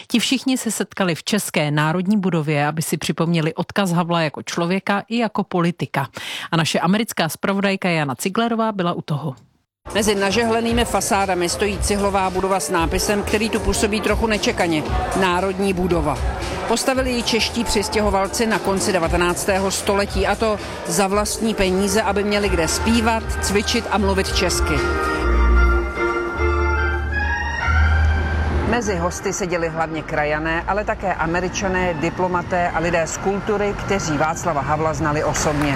Ti všichni se setkali v České národní budově, aby si připomněli odkaz Havla jako člověka i jako politika. A naše americká zpravodajka Jana Ciglerová byla u toho. Mezi nažehlenými fasádami stojí cihlová budova s nápisem, který tu působí trochu nečekaně. Národní budova. Postavili ji čeští přistěhovalci na konci 19. století, a to za vlastní peníze, aby měli kde zpívat, cvičit a mluvit česky. Mezi hosty seděli hlavně krajané, ale také Američané, diplomaté a lidé z kultury, kteří Václava Havla znali osobně.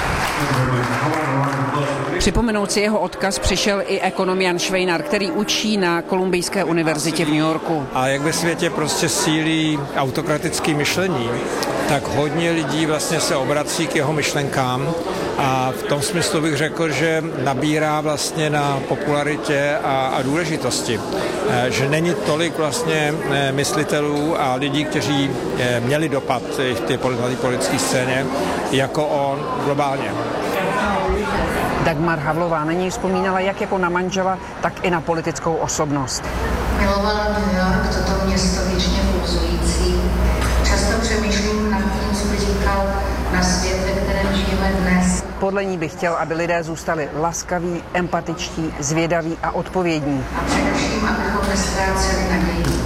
Připomenout si jeho odkaz přišel i ekonom Jan Švejnar, který učí na Kolumbijské univerzitě v New Yorku. A jak ve světě prostě sílí autokratické myšlení, tak hodně lidí vlastně se obrací k jeho myšlenkám a v tom smyslu bych řekl, že nabírá vlastně na popularitě a důležitosti. Že není tolik vlastně myslitelů a lidí, kteří měli dopad v té politické scéně, jako on globálně. Dagmar Havlová na něj vzpomínala jak jako na manžela, tak i na politickou osobnost. Milovala New York, toto město věčně pulzující. Často přemýšlím nad tím, co by říkal na svět, ve kterém žijeme dnes. Podle ní by chtěl, aby lidé zůstali laskaví, empatičtí, zvědaví a odpovědní. A především, abychom neztráceli naději.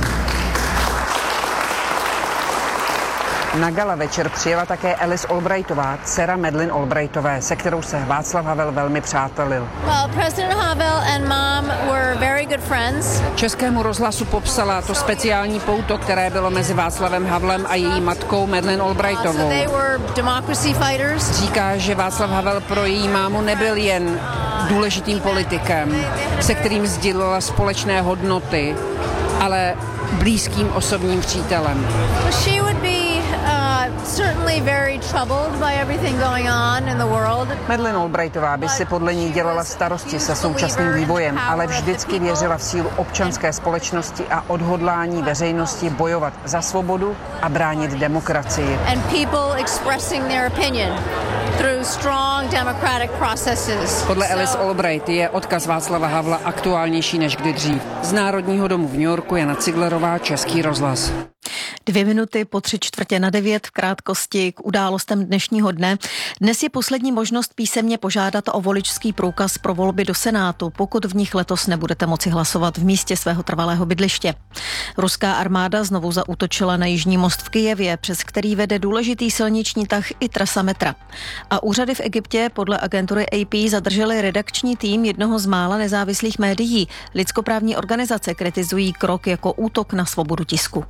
Na gala večer přijela také Alice Albrightová, dcera Madeleine Albrightové, se kterou se Václav Havel velmi přátelil. Well, President Havel and mom were very good friends. Českému rozhlasu popsala to speciální pouto, které bylo mezi Václavem Havlem a její matkou Madeleine Albrightovou. They were democracy fighters. Říká, že Václav Havel pro její mámu nebyl jen důležitým politikem, se kterým sdílela společné hodnoty, ale blízkým osobním přítelem. She would be certainly very troubled by everything going on in the world. Madeleine Albrightová by si podle ní dělala starosti se současným vývojem, ale vždycky věřila v sílu občanské společnosti a odhodlání veřejnosti bojovat za svobodu a bránit demokracii. And people expressing their opinion through strong democratic processes. Podle Alice Albright je odkaz Václava Havla aktuálnější než kdy dřív. Z Národního domu v New Yorku Jana Ciglerová, Český rozhlas. 2 minuty po 8:45 v krátkosti k událostem dnešního dne. Dnes je poslední možnost písemně požádat o voličský průkaz pro volby do Senátu, pokud v nich letos nebudete moci hlasovat v místě svého trvalého bydliště. Ruská armáda znovu zaútočila na Jižní most v Kyjevě, přes který vede důležitý silniční tah i trasa metra. A úřady v Egyptě podle agentury AP zadržely redakční tým jednoho z mála nezávislých médií. Lidskoprávní organizace kritizují krok jako útok na svobodu tisku.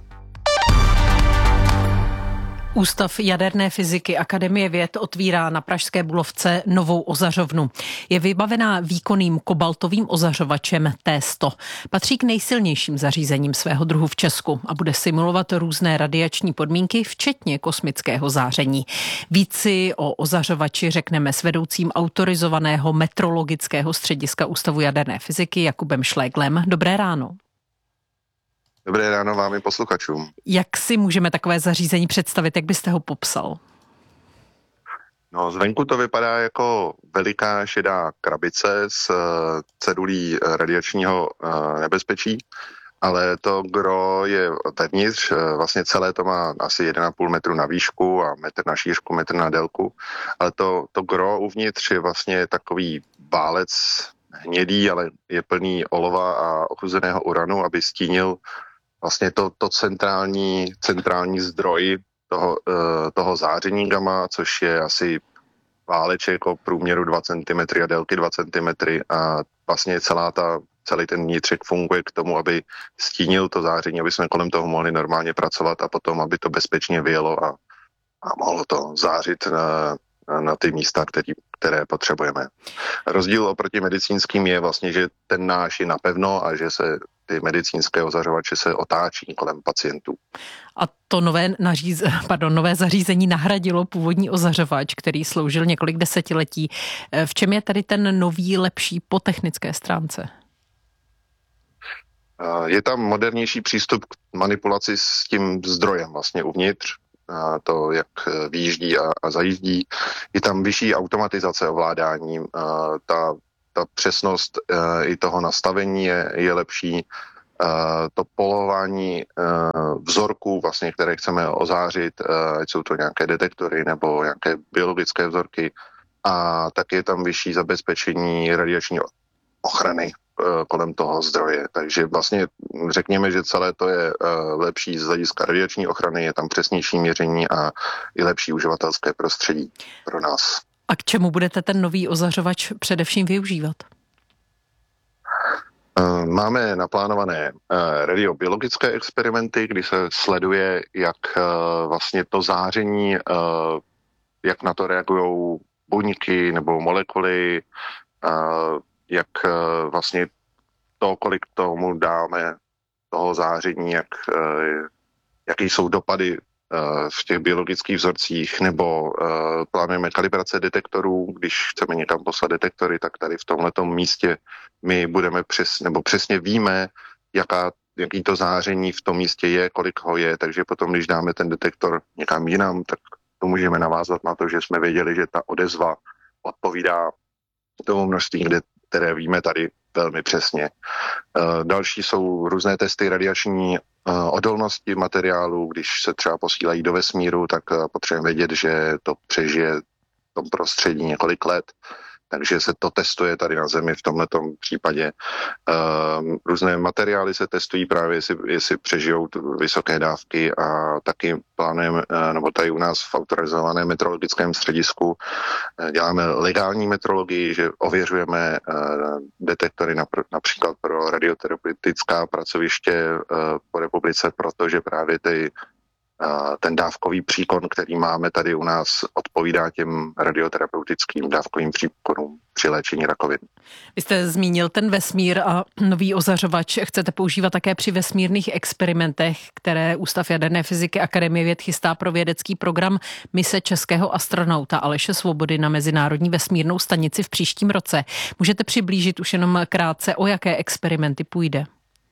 Ústav jaderné fyziky Akademie věd otvírá na pražské Bulovce novou ozařovnu. Je vybavená výkonným kobaltovým ozařovačem T100. Patří k nejsilnějším zařízením svého druhu v Česku a bude simulovat různé radiační podmínky, včetně kosmického záření. Víc si o ozařovači řekneme s vedoucím autorizovaného metrologického střediska Ústavu jaderné fyziky Jakubem Šléglem. Dobré ráno. Dobré ráno vám i posluchačům. Jak si můžeme takové zařízení představit, jak byste ho popsal? No, zvenku to vypadá jako veliká šedá krabice s cedulí radiačního nebezpečí, ale to gro je vevnitř, vlastně celé to má asi 1,5 metru na výšku a metr na šířku, metr na délku, ale to gro uvnitř je vlastně takový válec hnědý, ale je plný olova a ochuzeného uranu, aby stínil vlastně to centrální zdroj toho záření gamma, což je asi váleček o průměru 2 cm a délky 2 cm a vlastně celý ten vnitřek funguje k tomu, aby stínil to záření, aby jsme kolem toho mohli normálně pracovat a potom, aby to bezpečně vyjelo a mohlo to zářit na ty místa, které potřebujeme. Rozdíl oproti medicínským je vlastně, že ten náš je napevno a že se ty medicínské ozařovače se otáčí kolem pacientů. A to nové zařízení nahradilo původní ozařovač, který sloužil několik desetiletí. V čem je tady ten nový, lepší po technické stránce? Je tam modernější přístup k manipulaci s tím zdrojem vlastně uvnitř, to, jak vyjíždí a zajíždí. Je tam vyšší automatizace ovládání, ta přesnost i toho nastavení je lepší. to polování vzorků, vlastně, které chceme ozářit, ať jsou to nějaké detektory nebo nějaké biologické vzorky, a tak je tam vyšší zabezpečení radiační ochrany kolem toho zdroje. Takže vlastně řekněme, že celé to je lepší z hlediska radiační ochrany, je tam přesnější měření a i lepší uživatelské prostředí pro nás. A k čemu budete ten nový ozařovač především využívat? Máme naplánované radiobiologické experimenty, kdy se sleduje, jak vlastně to záření, jak na to reagují buňky nebo molekuly, jak vlastně to, kolik tomu dáme toho záření, jaký jsou dopady v těch biologických vzorcích, nebo plánujeme kalibrace detektorů. Když chceme někam poslat detektory, tak tady v tomhletom místě my budeme přesně víme, jaký to záření v tom místě je, kolik ho je, takže potom, když dáme ten detektor někam jinam, tak to můžeme navázat na to, že jsme věděli, že ta odezva odpovídá tomu množství, které víme tady velmi přesně. Další jsou různé testy radiační odolnosti materiálu. Když se třeba posílají do vesmíru, tak potřebujeme vědět, že to přežije v tom prostředí několik let. Takže se to testuje tady na Zemi v tomhletom případě. Různé materiály se testují právě, jestli přežijou vysoké dávky, a taky plánujeme, nebo tady u nás v autorizovaném metrologickém středisku děláme legální metrologii, že ověřujeme detektory například pro radioterapeutická pracoviště po republice, protože právě ten dávkový příkon, který máme tady u nás, odpovídá těm radioterapeutickým dávkovým příkonům při léčení rakovin. Vy jste zmínil ten vesmír a nový ozařovač chcete používat také při vesmírných experimentech, které Ústav jaderné fyziky Akademie věd chystá pro vědecký program mise českého astronauta Aleše Svobody na Mezinárodní vesmírnou stanici v příštím roce. Můžete přiblížit už jenom krátce, o jaké experimenty půjde?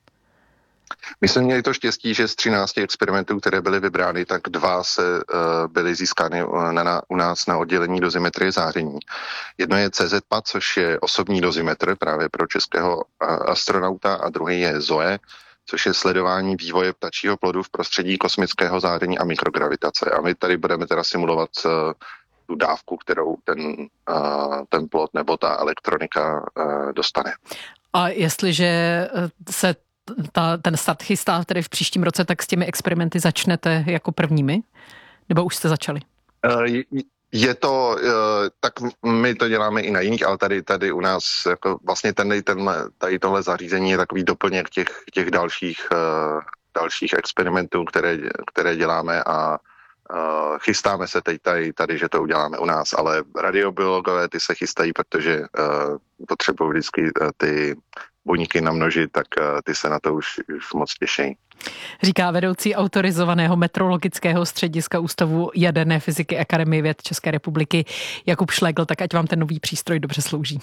My jsme měli to štěstí, že z 13 experimentů, které byly vybrány, tak 2 byly získány u nás na oddělení dozimetrie záření. Jedno je CZPA, což je osobní dozimetr právě pro českého astronauta, a druhý je ZOE, což je sledování vývoje ptačího plodu v prostředí kosmického záření a mikrogravitace. A my tady budeme teda simulovat tu dávku, kterou ten plod nebo ta elektronika dostane. A jestliže se ten start chystá tedy v příštím roce, tak s těmi experimenty začnete jako prvními? Nebo už jste začali? Je to, tak my to děláme i na jiných, ale tady u nás jako vlastně tady tohle zařízení je takový doplněk těch dalších experimentů, které děláme, a chystáme se teď tady, že to uděláme u nás, ale radiobiologové ty se chystají, protože potřebují vždycky ty buňky namnožit, tak ty se na to už moc těší. Říká vedoucí autorizovaného metrologického střediska Ústavu jaderné fyziky Akademie věd České republiky Jakub Šlegl, tak ať vám ten nový přístroj dobře slouží.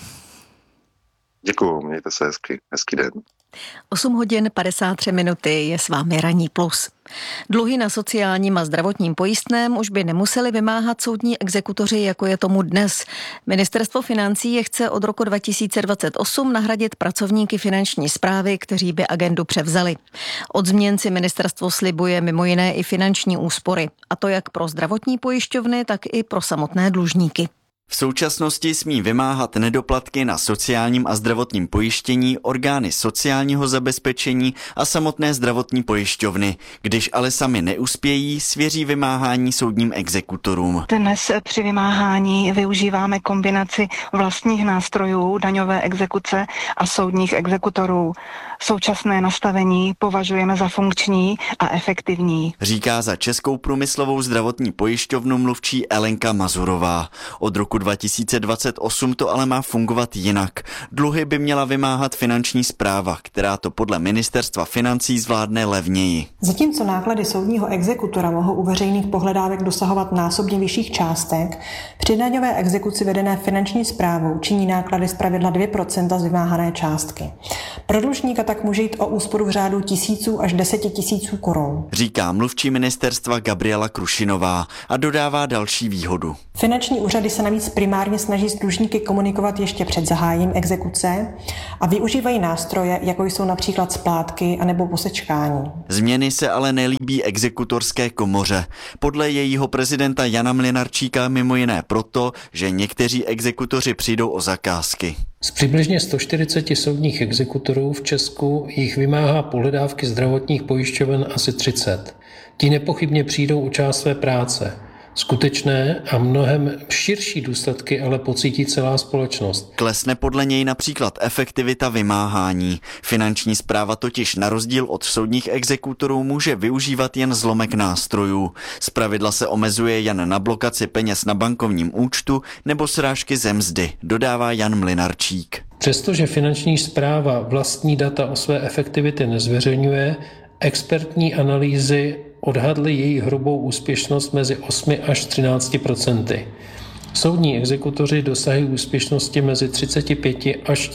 Děkuju, mějte se hezký den. 8 hodin 53 minuty je s vámi Ranní plus. Dluhy na sociálním a zdravotním pojistném už by nemuseli vymáhat soudní exekutoři, jako je tomu dnes. Ministerstvo financí je chce od roku 2028 nahradit pracovníky finanční správy, kteří by agendu převzali. Od změn si ministerstvo slibuje mimo jiné i finanční úspory, a to jak pro zdravotní pojišťovny, tak i pro samotné dlužníky. V současnosti smí vymáhat nedoplatky na sociálním a zdravotním pojištění orgány sociálního zabezpečení a samotné zdravotní pojišťovny. Když ale sami neuspějí, svěří vymáhání soudním exekutorům. Dnes při vymáhání využíváme kombinaci vlastních nástrojů daňové exekuce a soudních exekutorů. Současné nastavení považujeme za funkční a efektivní. Říká za Českou průmyslovou zdravotní pojišťovnu mluvčí Elenka Mazurová. Od roku 2028 to ale má fungovat jinak. Dluhy by měla vymáhat finanční správa, která to podle ministerstva financí zvládne levněji. Zatímco náklady soudního exekutora mohou u veřejných pohledávek dosahovat násobně vyšších částek, při daňové exekuci vedené finanční správou činí náklady zpravidla 2% z vymáhané částky. Pro dlužníka tak může jít o úsporu v řádu tisíců až 10 000 korun. Říká mluvčí ministerstva Gabriela Krušinová a dodává další výhodu. Finanční úřady se navíc primárně snaží s dlužníky komunikovat ještě před zahájením exekuce a využívají nástroje, jako jsou například splátky anebo posečkání. Změny se ale nelíbí exekutorské komoře. Podle jejího prezidenta Jana Mlynarčíka mimo jiné proto, že někteří exekutoři přijdou o zakázky. Z přibližně 140 soudních exekutorů v Česku jich vymáhá pohledávky zdravotních pojišťoven asi 30. Ti nepochybně přijdou o část své práce. Skutečné a mnohem širší důsledky ale pocítí celá společnost. Klesne podle něj například efektivita vymáhání. Finanční správa totiž na rozdíl od soudních exekutorů může využívat jen zlomek nástrojů. Zpravidla se omezuje jen na blokaci peněz na bankovním účtu nebo srážky ze mzdy, dodává Jan Mlynarčík. Přestože finanční správa vlastní data o své efektivitě nezveřejňuje, expertní analýzy odhadly její hrubou úspěšnost mezi 8 až 13%. Soudní exekutoři dosahují úspěšnosti mezi 35 až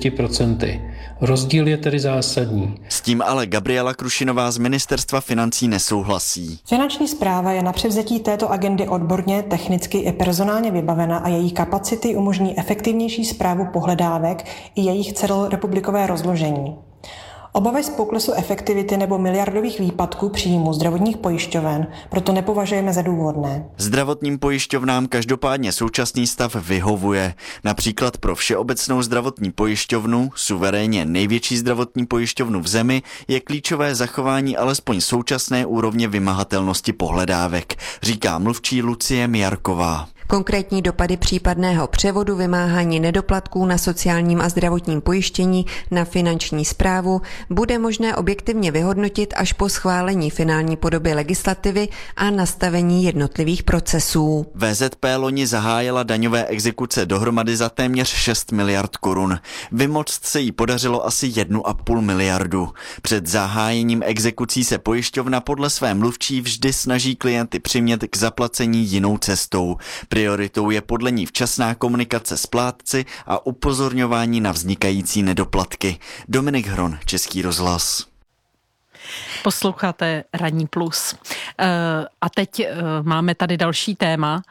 40%. Rozdíl je tedy zásadní. S tím ale Gabriela Krušinová z ministerstva financí nesouhlasí. Finanční správa je na převzetí této agendy odborně, technicky i personálně vybavena a její kapacity umožní efektivnější správu pohledávek i jejich celorepublikové rozložení. Obavy z poklesu efektivity nebo miliardových výpadků příjmů zdravotních pojišťoven proto nepovažujeme za důvodné. Zdravotním pojišťovnám každopádně současný stav vyhovuje. Například pro Všeobecnou zdravotní pojišťovnu, suverénně největší zdravotní pojišťovnu v zemi, je klíčové zachování alespoň současné úrovně vymahatelnosti pohledávek, říká mluvčí Lucie Mijarková. Konkrétní dopady případného převodu vymáhání nedoplatků na sociálním a zdravotním pojištění na finanční správu bude možné objektivně vyhodnotit až po schválení finální podoby legislativy a nastavení jednotlivých procesů. VZP loni zahájila daňové exekuce dohromady za téměř 6 miliard korun. Vymoct se jí podařilo asi 1,5 miliardu. Před zahájením exekucí se pojišťovna podle své mluvčí vždy snaží klienty přimět k zaplacení jinou cestou. Prioritou je podle ní včasná komunikace s plátci a upozorňování na vznikající nedoplatky. Dominik Hron, Český rozhlas. Posloucháte Ranní plus. A teď máme tady další téma.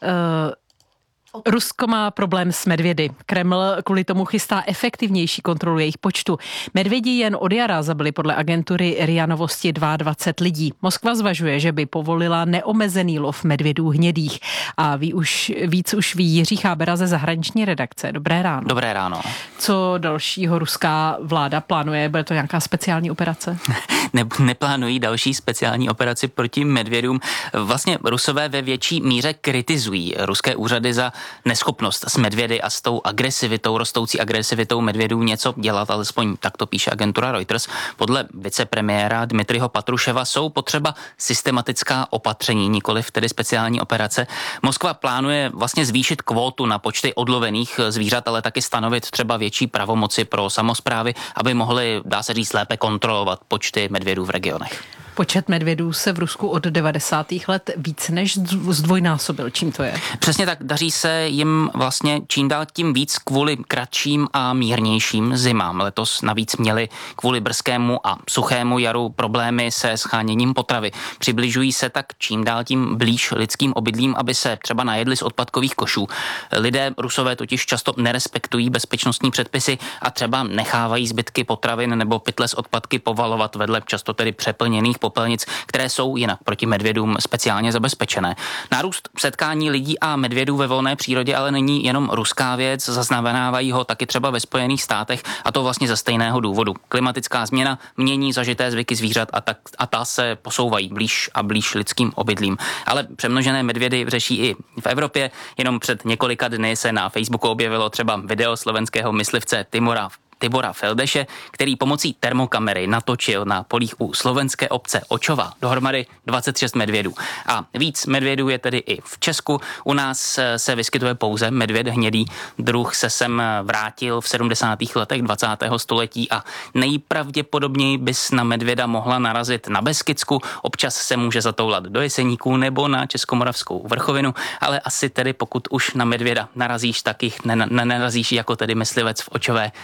Rusko má problém s medvědy. Kreml kvůli tomu chystá efektivnější kontrolu jejich počtu. Medvědi jen od jara zabili podle agentury RIA Novosti 22 lidí. Moskva zvažuje, že by povolila neomezený lov medvědů hnědých. A víc už ví Jiří Chábera ze zahraniční redakce. Dobré ráno. Dobré ráno. Co dalšího ruská vláda plánuje? Bude to nějaká speciální operace? Neplánují další speciální operaci proti medvědům. Vlastně Rusové ve větší míře kritizují ruské úřady za neschopnost s medvědy a s tou agresivitou, rostoucí agresivitou medvědů něco dělat, alespoň tak to píše agentura Reuters. Podle vicepremiéra Dmitriho Patruševa jsou potřeba systematická opatření, nikoliv tedy speciální operace. Moskva plánuje vlastně zvýšit kvótu na počty odlovených zvířat, ale taky stanovit třeba větší pravomoci pro samosprávy, aby mohly, dá se říct, lépe kontrolovat počty medvědů v regionech. Počet medvědů se v Rusku od 90. let víc než zdvojnásobil. Čím to je? Přesně tak, daří se jim vlastně čím dál tím víc kvůli kratším a mírnějším zimám. Letos navíc měli kvůli brzkému a suchému jaru problémy se sháněním potravy. Přibližují se tak čím dál tím blíž lidským obydlím, aby se třeba najedli z odpadkových košů. Lidé Rusové totiž často nerespektují bezpečnostní předpisy a třeba nechávají zbytky potravin nebo pytle s odpadky povalovat vedle často tedy přeplněných popelnic, které jsou jinak proti medvědům speciálně zabezpečené. Nárůst setkání lidí a medvědů ve volné přírodě ale není jenom ruská věc, zaznamenávají ho taky třeba ve Spojených státech, a to vlastně ze stejného důvodu. Klimatická změna mění zažité zvyky zvířat a ta se posouvají blíž a blíž lidským obydlím. Ale přemnožené medvědy řeší i v Evropě. Jenom před několika dny se na Facebooku objevilo třeba video slovenského myslivce Tibora Feldeše, který pomocí termokamery natočil na polích u slovenské obce Očova dohromady 26 medvědů. A víc medvědů je tedy i v Česku. U nás se vyskytuje pouze medvěd hnědý. Druh se sem vrátil v 70. letech 20. století a nejpravděpodobněji bys na medvěda mohla narazit na Beskidsku. Občas se může zatoulat do Jeseníků nebo na Českomoravskou vrchovinu, ale asi tedy pokud už na medvěda narazíš, tak jich nenarazíš jako tedy myslivec v Očové na 26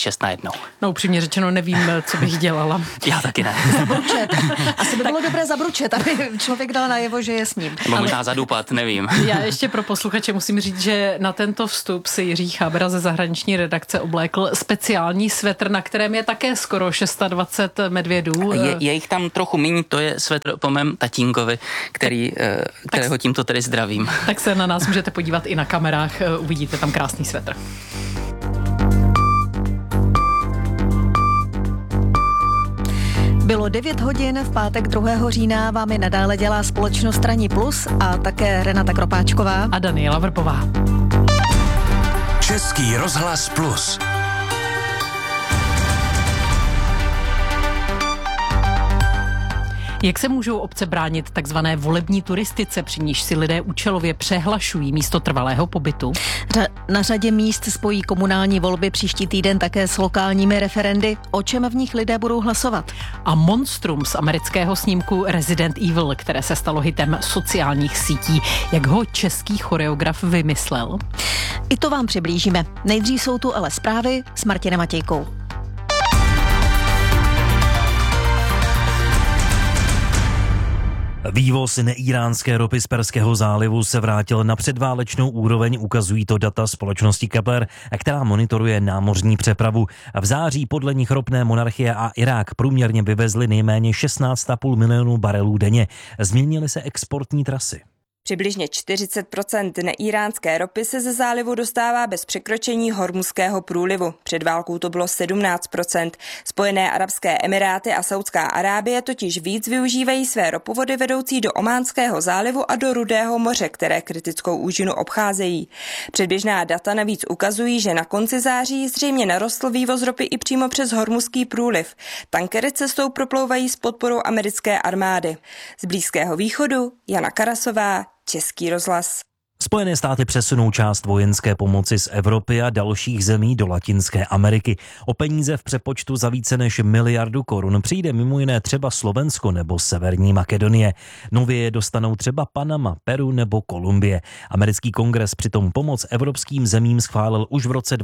6 najednou. No upřímně řečeno nevím, co bych dělala. Já taky ne. Zabručet. Asi by bylo dobré zabručet, aby člověk dal najevo, že je s ním. Nebo možná zadupat, nevím. Já ještě pro posluchače musím říct, že na tento vstup si Jiří Chábera ze zahraniční redakce oblékl speciální svetr, na kterém je také skoro 620 medvědů. Je jich tam trochu méně, to je svetr po mém tatínkovi, kterého tímto tedy zdravím. Tak se na nás můžete podívat i na kamerách, uvidíte tam krásný svetr. Bylo 9 hodin, v pátek 2. října vámi nadále dělá společnost Rani Plus a také Renata Kropáčková a Daniela Vrpová. Český rozhlas Plus. Jak se můžou obce bránit takzvané volební turistice, při níž si lidé účelově přehlašují místo trvalého pobytu? Na řadě míst spojí komunální volby příští týden také s lokálními referendy. O čem v nich lidé budou hlasovat? A monstrum z amerického snímku Resident Evil, které se stalo hitem sociálních sítí. Jak ho český choreograf vymyslel? I to vám přiblížíme. Nejdřív jsou tu ale zprávy s Martinem Matějkou. Vývoz neíránské ropy z Perského zálivu se vrátil na předválečnou úroveň, ukazují to data společnosti Kepler, která monitoruje námořní přepravu. V září podle nich ropné monarchie a Irák průměrně vyvezli nejméně 16,5 milionů barelů denně. Změnily se exportní trasy. Přibližně 40% neíránské ropy se ze zálivu dostává bez překročení Hormuzského průlivu. Před válkou to bylo 17%. Spojené arabské emiráty a Saudská Arábie totiž víc využívají své ropovody vedoucí do Ománského zálivu a do Rudého moře, které kritickou úžinu obcházejí. Předběžná data navíc ukazují, že na konci září zřejmě narostl vývoz ropy i přímo přes Hormuzský průliv. Tankery cestou proplouvají s podporou americké armády. Z Blízkého východu Jana Karasová, Český rozhlas. Spojené státy přesunou část vojenské pomoci z Evropy a dalších zemí do Latinské Ameriky. O peníze v přepočtu za více než 1 miliardu korun přijde mimo jiné třeba Slovensko nebo Severní Makedonie. Nově je dostanou třeba Panama, Peru nebo Kolumbie. Americký kongres přitom pomoc evropským zemím schválil už v roce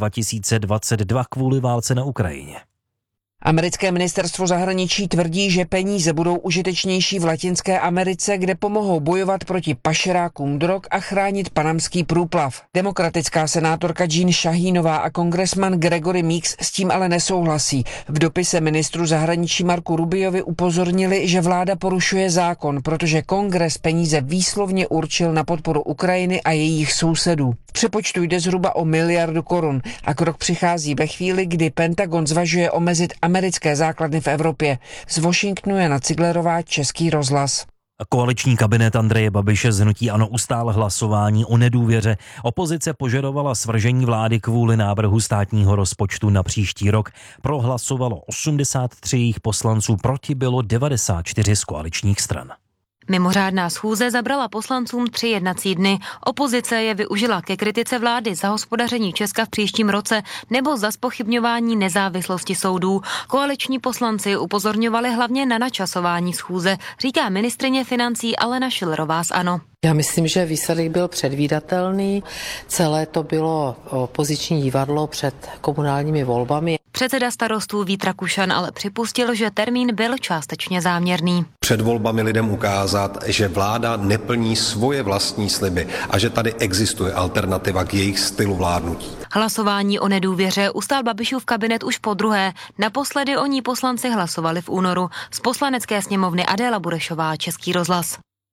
2022 kvůli válce na Ukrajině. Americké ministerstvo zahraničí tvrdí, že peníze budou užitečnější v Latinské Americe, kde pomohou bojovat proti pašerákům drog a chránit panamský průplav. Demokratická senátorka Jean Shahinová a kongresman Gregory Meeks s tím ale nesouhlasí. V dopise ministru zahraničí Marku Rubiovi upozornili, že vláda porušuje zákon, protože kongres peníze výslovně určil na podporu Ukrajiny a jejich sousedů. V přepočtu jde zhruba o 1 miliardu korun a krok přichází ve chvíli, kdy Pentagon zvažuje omezit americké základny v Evropě. Z Washingtonu Jana Ciglerová, Český rozhlas. Koaliční kabinet Andreje Babiše z hnutí ANO ustál hlasování o nedůvěře. Opozice požadovala svržení vlády kvůli návrhu státního rozpočtu na příští rok. Prohlasovalo 83 jejich poslanců, proti bylo 94 z koaličních stran. Mimořádná schůze zabrala poslancům 3 jednací dny. Opozice je využila ke kritice vlády za hospodaření Česka v příštím roce nebo za zpochybňování nezávislosti soudů. Koaliční poslanci upozorňovali hlavně na načasování schůze, říká ministryně financí Alena Schillerová z ANO. Já myslím, že výsledek byl předvídatelný. Celé to bylo opoziční divadlo před komunálními volbami. Předseda starostů Vít Rakušan ale připustil, že termín byl částečně záměrný. Před volbami lidem ukázat, že vláda neplní svoje vlastní sliby a že tady existuje alternativa k jejich stylu vládnutí. Hlasování o nedůvěře ustál Babišův kabinet už podruhé. Naposledy o ní poslanci hlasovali v únoru. Z Poslanecké sněmovny Adéla Burešová, Český rozhlas.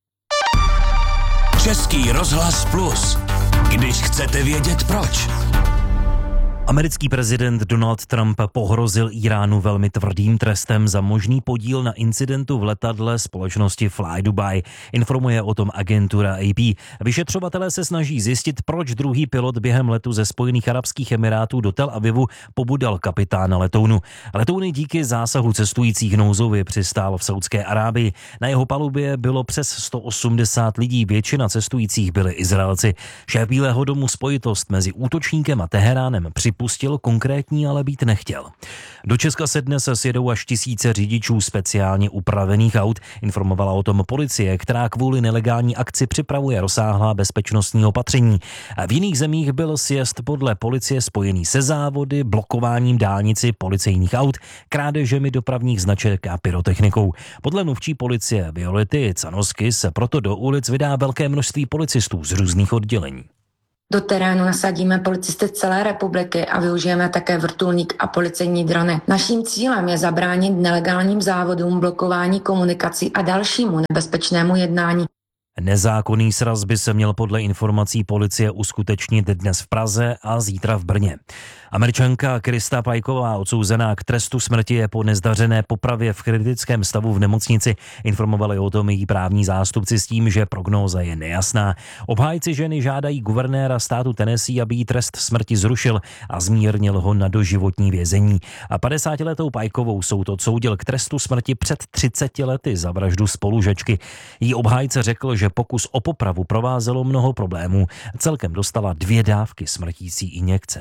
Český rozhlas Plus. Když chcete vědět proč. Americký prezident Donald Trump pohrozil Iránu velmi tvrdým trestem za možný podíl na incidentu v letadle společnosti Fly Dubai. Informuje o tom agentura AP. Vyšetřovatelé se snaží zjistit, proč druhý pilot během letu ze Spojených arabských emirátů do Tel Avivu pobudal kapitána letounu. Letoun díky zásahu cestujících nouzově přistál v Saudské Arábii. Na jeho palubě bylo přes 180 lidí, většina cestujících byli Izraelci. Šéf Bílého domu spojitost mezi útočníkem a Teheránem připustil, připustil, konkrétní ale být nechtěl. Do Česka se dnes sjedou až 1000 řidičů speciálně upravených aut, informovala o tom policie, která kvůli nelegální akci připravuje rozsáhlá bezpečnostní opatření. V jiných zemích byl sjezd podle policie spojený se závody, blokováním dálnici policejních aut, krádežemi dopravních značek a pyrotechnikou. Podle mluvčí policie Violety Canosky se proto do ulic vydá velké množství policistů z různých oddělení. Do terénu nasadíme policisty z celé republiky a využijeme také vrtulník a policejní drony. Naším cílem je zabránit nelegálním závodům, blokování komunikací a dalšímu nebezpečnému jednání. Nezákonný sraz by se měl podle informací policie uskutečnit dnes v Praze a zítra v Brně. Američanka Krista Pajková, odsouzená k trestu smrti, je po nezdařené popravě v kritickém stavu v nemocnici. Informovali o tom její právní zástupci s tím, že prognóza je nejasná. Obhájci ženy žádají guvernéra státu Tennessee, aby jí trest smrti zrušil a zmírnil ho na doživotní vězení. A 50letou Pajkovou soud odsoudil k trestu smrti před 30 lety za vraždu spolužečky. Jí obhájce řekl, že pokus o popravu provázelo mnoho problémů. Celkem dostala 2 dávky smrtící injekce.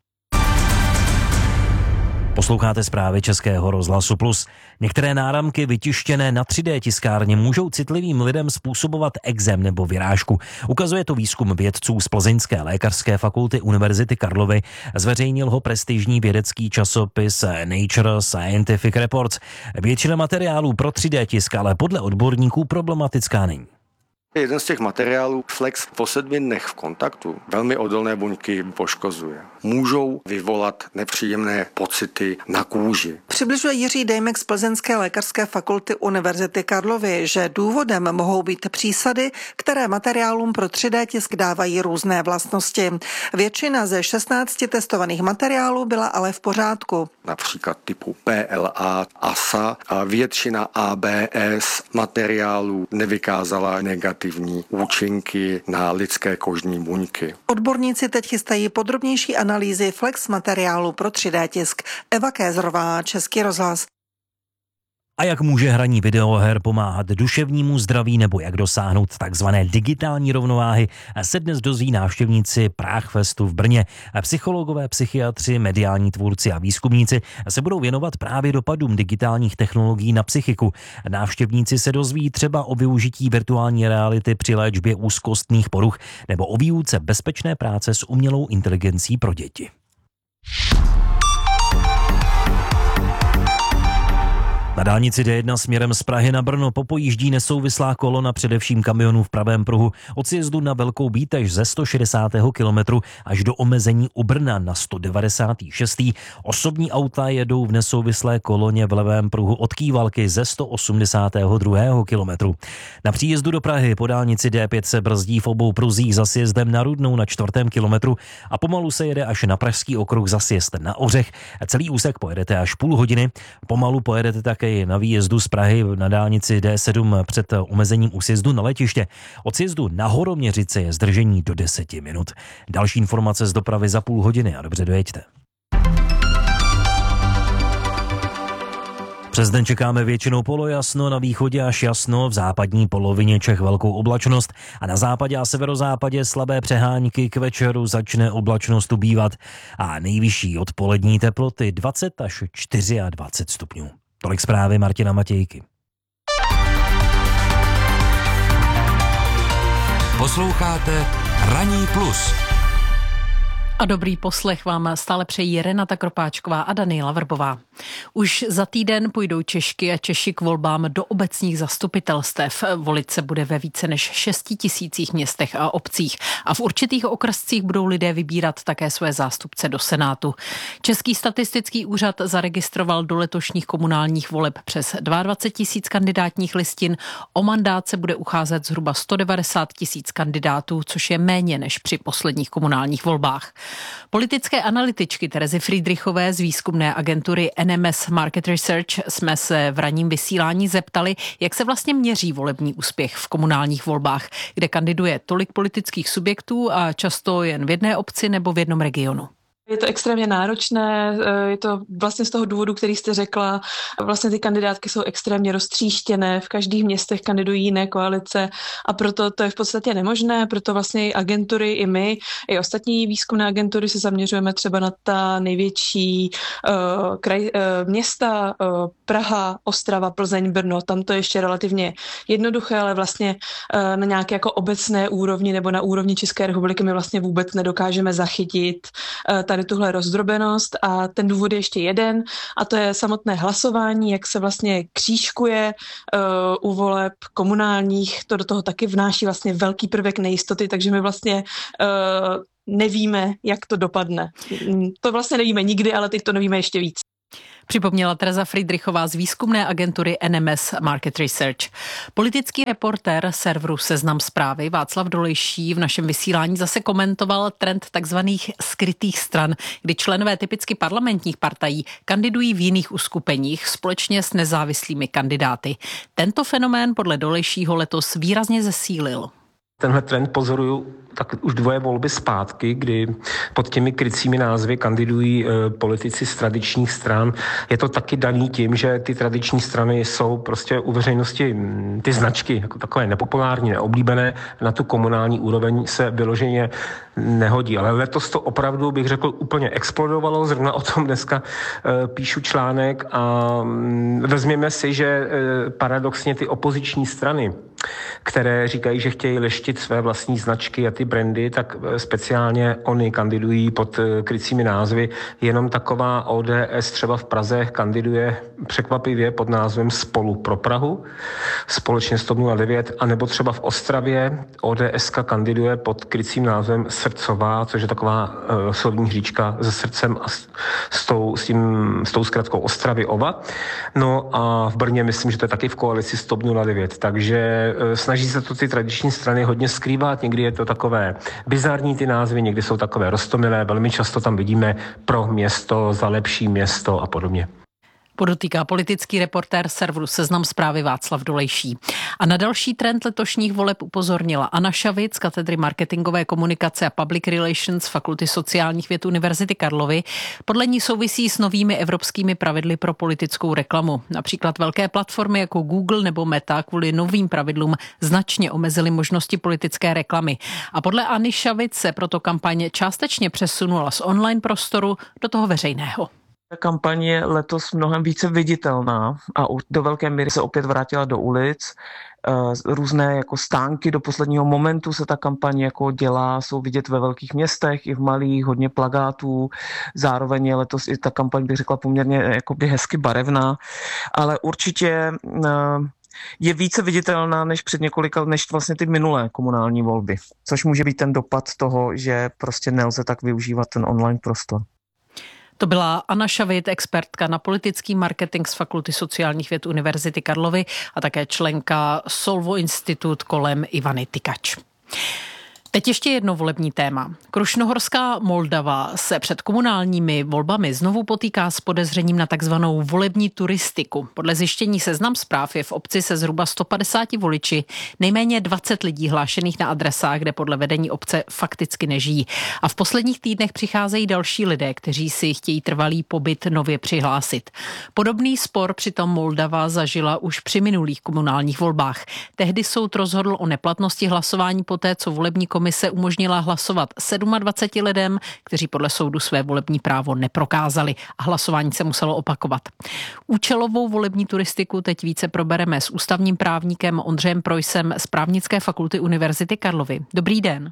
Posloucháte zprávy Českého rozhlasu Plus. Některé náramky vytištěné na 3D tiskárně můžou citlivým lidem způsobovat ekzém nebo vyrážku. Ukazuje to výzkum vědců z Plzeňské lékařské fakulty Univerzity Karlovy. Zveřejnil ho prestižní vědecký časopis Nature Scientific Reports. Většina materiálů pro 3D tisk ale podle odborníků problematická není. Jeden z těch materiálů Flex po 7 dnech v kontaktu velmi odolné buňky poškozuje. Můžou vyvolat nepříjemné pocity na kůži. Přibližuje Jiří Dejmek z Plzeňské lékařské fakulty Univerzity Karlovy, že důvodem mohou být přísady, které materiálům pro 3D tisk dávají různé vlastnosti. Většina ze 16 testovaných materiálů byla ale v pořádku. Například typu PLA, ASA a většina ABS materiálů nevykázala negativní účinky na lidské kožní buňky. Odborníci teď chystají podrobnější analýzy flex materiálu pro 3D tisk. Eva Kézrová, Český rozhlas. A jak může hraní videoher pomáhat duševnímu zdraví nebo jak dosáhnout takzvané digitální rovnováhy, se dnes dozví návštěvníci Prague-festu v Brně. Psychologové, psychiatři, mediální tvůrci a výzkumníci se budou věnovat právě dopadům digitálních technologií na psychiku. Návštěvníci se dozví třeba o využití virtuální reality při léčbě úzkostných poruch nebo o výuce bezpečné práce s umělou inteligencí pro děti. Na dálnici D1 směrem z Prahy na Brno popojíždí nesouvislá kolona především kamionů v pravém pruhu od sjezdu na Velkou Bítež ze 160. kilometru až do omezení u Brna na 196. Osobní auta jedou v nesouvislé koloně v levém pruhu od Kývalky ze 182. kilometru. Na příjezdu do Prahy po dálnici D5 se brzdí v obou pruzích za sjezdem na Rudnou na 4. kilometru a pomalu se jede až na Pražský okruh za sjezd na Ořech. Celý úsek pojedete až půl hodiny. Pomalu pojedete také na výjezdu z Prahy na dálnici D7 před omezením u sjezdu na letiště. Od sjezdu na Horoměřice je zdržení do 10 minut. Další informace z dopravy za půl hodiny a dobře dojeďte. Přes den čekáme většinou polojasno, na východě až jasno, v západní polovině Čech velkou oblačnost a na západě a severozápadě slabé přehánky, k večeru začne oblačnost ubývat a nejvyšší odpolední teploty 20 až 24 stupňů. Tolik zprávy Martina Matějky. Posloucháte Ranní plus. A dobrý poslech vám stále přejí Renata Kropáčková a Daniela Vrbová. Už za týden půjdou Češky a Češi k volbám do obecních zastupitelstev. Volit se bude ve více než 6 000 městech a obcích a v určitých okrscích budou lidé vybírat také své zástupce do Senátu. Český statistický úřad zaregistroval do letošních komunálních voleb přes 22 000 kandidátních listin. O mandát se bude ucházet zhruba 190 000 kandidátů, což je méně než při posledních komunálních volbách. Politické analytičky Terezy Friedrichové z výzkumné agentury NMS Market Research jsme se v ranním vysílání zeptali, jak se vlastně měří volební úspěch v komunálních volbách, kde kandiduje tolik politických subjektů a často jen v jedné obci nebo v jednom regionu. Je to extrémně náročné, je to vlastně z toho důvodu, který jste řekla. Vlastně ty kandidátky jsou extrémně roztříštěné, v každých městech kandidují jiné koalice a proto to je v podstatě nemožné, proto vlastně i agentury, i my, i ostatní výzkumné agentury se zaměřujeme třeba na ta největší města, Praha, Ostrava, Plzeň, Brno, tam to je ještě relativně jednoduché, ale vlastně na nějaké jako obecné úrovni nebo na úrovni České republiky my vlastně vůbec nedokážeme zachytit tady tuhle rozdrobenost a ten důvod je ještě jeden a to je samotné hlasování, jak se vlastně křížkuje u voleb komunálních, to do toho taky vnáší vlastně velký prvek nejistoty, takže my vlastně nevíme, jak to dopadne. To vlastně nevíme nikdy, ale teď to nevíme ještě víc. Připomněla Tereza Friedrichová z výzkumné agentury NMS Market Research. Politický reportér serveru Seznam Zprávy Václav Dolejší v našem vysílání zase komentoval trend takzvaných skrytých stran, kdy členové typicky parlamentních partají kandidují v jiných uskupeních společně s nezávislými kandidáty. Tento fenomén podle Dolejšího letos výrazně zesílil. Tenhle trend pozoruju tak už 2 volby zpátky, kdy pod těmi krycími názvy kandidují politici z tradičních stran. Je to taky daný tím, že ty tradiční strany jsou prostě u veřejnosti ty značky jako takové nepopulární, neoblíbené, na tu komunální úroveň se vyloženě nehodí. Ale letos to opravdu, bych řekl, úplně explodovalo. Zrovna o tom dneska píšu článek a vezměme si, že paradoxně ty opoziční strany, které říkají, že chtějí leštit své vlastní značky a ty brandy, tak speciálně oni kandidují pod krycími názvy. Jenom taková ODS třeba v Praze kandiduje překvapivě pod názvem Spolu pro Prahu, společně s TOP 09, anebo třeba v Ostravě ODSka kandiduje pod krycím názvem Srdcová, což je taková slovní hříčka se srdcem a s tou zkratkou Ostravy Ova. No a v Brně myslím, že to je taky v koalici s TOP 09, takže snaží se to ty tradiční strany hodně skrývat, někdy je to takové bizarní ty názvy, někdy jsou takové roztomilé, velmi často tam vidíme pro město, za lepší město a podobně. Podotýká politický reportér serveru Seznam Zprávy Václav Dolejší. A na další trend letošních voleb upozornila Anna Šavic z katedry marketingové komunikace a public relations Fakulty sociálních věd Univerzity Karlovy. Podle ní souvisí s novými evropskými pravidly pro politickou reklamu. Například velké platformy jako Google nebo Meta kvůli novým pravidlům značně omezily možnosti politické reklamy. A podle Anny Šavic se proto kampaň částečně přesunula z online prostoru do toho veřejného. Kampaň je letos mnohem více viditelná a do velké míry se opět vrátila do ulic. Různé jako stánky do posledního momentu se ta kampaň jako dělá, jsou vidět ve velkých městech i v malých, hodně plakátů. Zároveň je letos i ta kampaň, bych řekla, poměrně jakoby hezky barevná, ale určitě je více viditelná než vlastně ty minulé komunální volby, což může být ten dopad toho, že prostě nelze tak využívat ten online prostor. To byla Anna Šavit, expertka na politický marketing z Fakulty sociálních věd Univerzity Karlovy a také členka Solvo Institut kolem Ivany Tykač. Teď ještě jedno volební téma. Krušnohorská Moldava se před komunálními volbami znovu potýká s podezřením na takzvanou volební turistiku. Podle zjištění Seznam Zpráv je v obci se zhruba 150 voliči nejméně 20 lidí hlášených na adresách, kde podle vedení obce fakticky nežijí. A v posledních týdnech přicházejí další lidé, kteří si chtějí trvalý pobyt nově přihlásit. Podobný spor přitom Moldava zažila už při minulých komunálních volbách. Tehdy soud rozhodl o neplatnosti hlasování poté, co volební komise umožnila hlasovat 27 lidem, kteří podle soudu své volební právo neprokázali a hlasování se muselo opakovat. Účelovou volební turistiku teď více probereme s ústavním právníkem Ondřejem Projsem z Právnické fakulty Univerzity Karlovy. Dobrý den.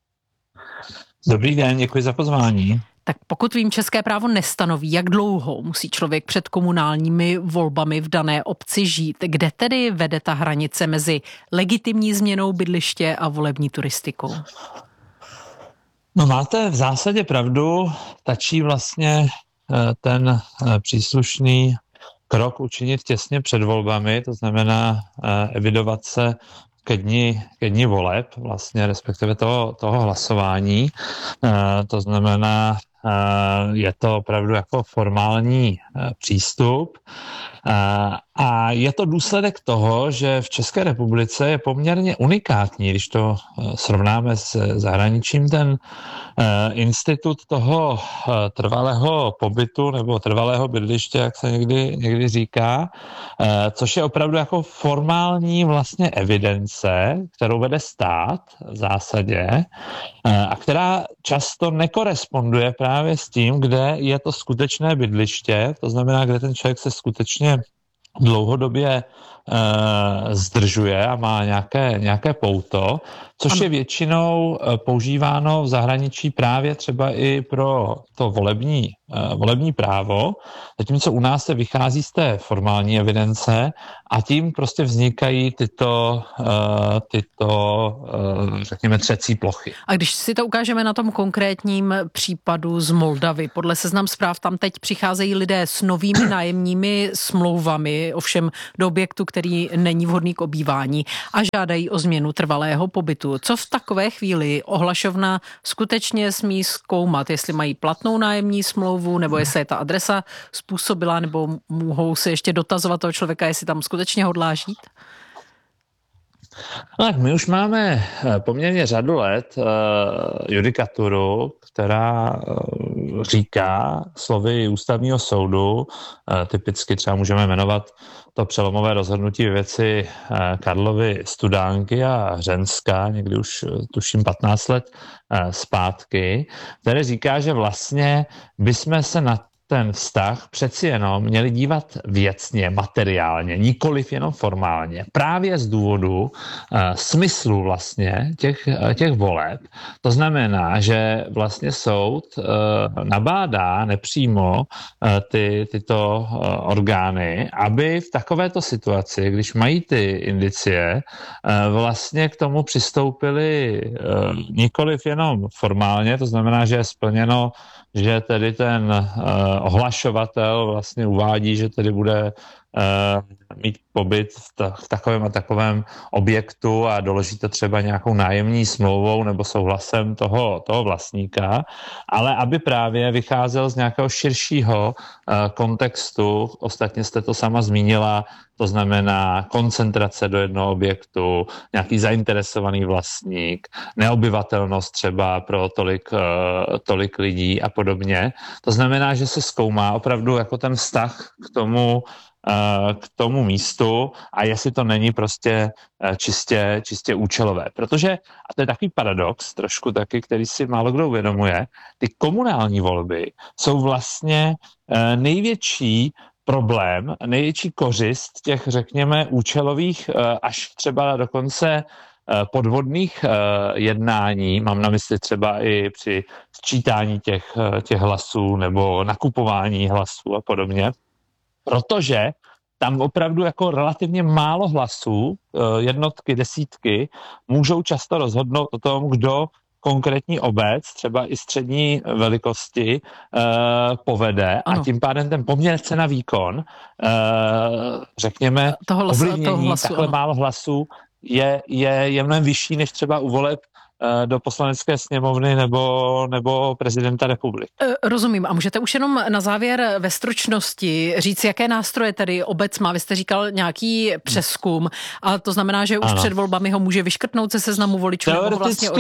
Dobrý den, děkuji za pozvání. Tak pokud vím, české právo nestanoví, jak dlouho musí člověk před komunálními volbami v dané obci žít. Kde tedy vede ta hranice mezi legitimní změnou bydliště a volební turistikou? No máte v zásadě pravdu, stačí vlastně ten příslušný krok učinit těsně před volbami, to znamená evidovat se ke dni voleb, vlastně respektive toho hlasování. To znamená, je to opravdu jako formální přístup A je to důsledek toho, že v České republice je poměrně unikátní, když to srovnáme s zahraničím, ten institut toho trvalého pobytu nebo trvalého bydliště, jak se někdy říká, což je opravdu jako formální vlastně evidence, kterou vede stát v zásadě a která často nekoresponduje právě s tím, kde je to skutečné bydliště, to znamená, kde ten člověk se skutečně dlouhodobě zdržuje a má nějaké pouto, což je většinou používáno v zahraničí právě třeba i pro to volební právo, zatímco u nás se vychází z té formální evidence a tím prostě vznikají tyto řekněme, třecí plochy. A když si to ukážeme na tom konkrétním případu z Moldavy, podle Seznam Zpráv tam teď přicházejí lidé s novými nájemními smlouvami, ovšem do objektu, který není vhodný k obývání a žádají o změnu trvalého pobytu. Co v takové chvíli ohlašovna skutečně smí zkoumat, jestli mají platnou nájemní smlouvu, nebo jestli je ta adresa způsobila, nebo mohou se ještě dotazovat toho člověka, jestli tam skutečně hodlá žít? No tak my už máme poměrně řadu let judikaturu, která říká slovy ústavního soudu, typicky třeba můžeme jmenovat to přelomové rozhodnutí ve věci Karlovy Studánky a Hřenska, někdy už tuším 15 let zpátky, které říká, že vlastně bychom se na ten vztah přeci jenom měli dívat věcně, materiálně, nikoliv jenom formálně. Právě z důvodu smyslu vlastně těch voleb. To znamená, že vlastně soud nabádá nepřímo tyto orgány, aby v takovéto situaci, když mají ty indicie, vlastně k tomu přistoupili nikoliv jenom formálně, to znamená, že je splněno, že tedy ten ohlašovatel vlastně uvádí, že tedy bude mít pobyt v takovém a takovém objektu a doloží to třeba nějakou nájemní smlouvou nebo souhlasem toho vlastníka, ale aby právě vycházel z nějakého širšího kontextu, ostatně jste to sama zmínila, to znamená koncentrace do jednoho objektu, nějaký zainteresovaný vlastník, neobyvatelnost třeba pro tolik lidí a podobně. To znamená, že se zkoumá opravdu jako ten vztah k tomu místu a jestli to není prostě čistě účelové. Protože, a to je takový paradox trošku taky, který si málo kdo uvědomuje, ty komunální volby jsou vlastně největší problém, největší kořist těch, řekněme, účelových až třeba dokonce podvodných jednání, mám na mysli třeba i při sčítání těch hlasů nebo nakupování hlasů a podobně, protože tam opravdu jako relativně málo hlasů, jednotky, desítky, můžou často rozhodnout o tom, kdo konkrétní obec, třeba i střední velikosti, povede. Ano. A tím pádem ten poměr cena výkon, řekněme, ovlivnění takhle málo hlasů je mnohem vyšší než třeba u voleb do poslanecké sněmovny nebo prezidenta republiky. Rozumím. A můžete už jenom na závěr ve stručnosti říct, jaké nástroje tedy obec má? Vy jste říkal nějaký přezkum, ale to znamená, že už před volbami ho může vyškrtnout ze seznamu voličů nebo ho vlastně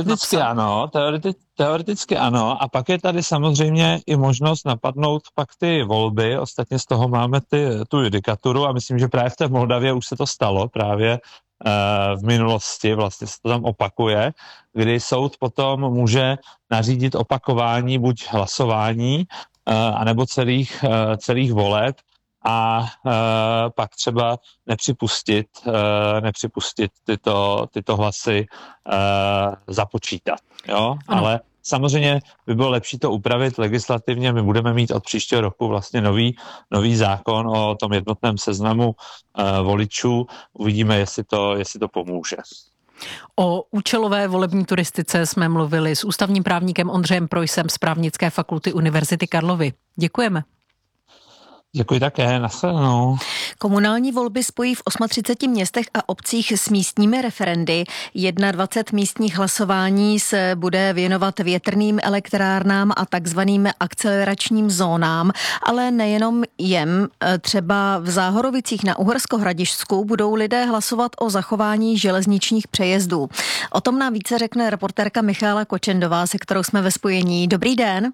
Teoreticky ano. A pak je tady samozřejmě i možnost napadnout pak ty volby. Ostatně z toho máme tu judikaturu a myslím, že právě v té Moldavě už se to stalo právě v minulosti, vlastně se to tam opakuje, kdy soud potom může nařídit opakování buď hlasování, anebo celých voleb a pak třeba nepřipustit tyto hlasy započítat. Jo? Ale samozřejmě by bylo lepší to upravit legislativně. My budeme mít od příštího roku vlastně nový zákon o tom jednotném seznamu voličů. Uvidíme, jestli to pomůže. O účelové volební turistice jsme mluvili s ústavním právníkem Ondřejem Projsem z Právnické fakulty Univerzity Karlovy. Děkujeme. Děkuji také, nashledanou. Komunální volby spojí v 38 městech a obcích s místními referendy. 21 místních hlasování se bude věnovat větrným elektrárnám a takzvaným akceleračním zónám, ale nejenom jem. Třeba v Záhorovicích na Uhersko-Hradišťsku budou lidé hlasovat o zachování železničních přejezdů. O tom nám více řekne reportérka Michála Kočendová, se kterou jsme ve spojení. Dobrý den.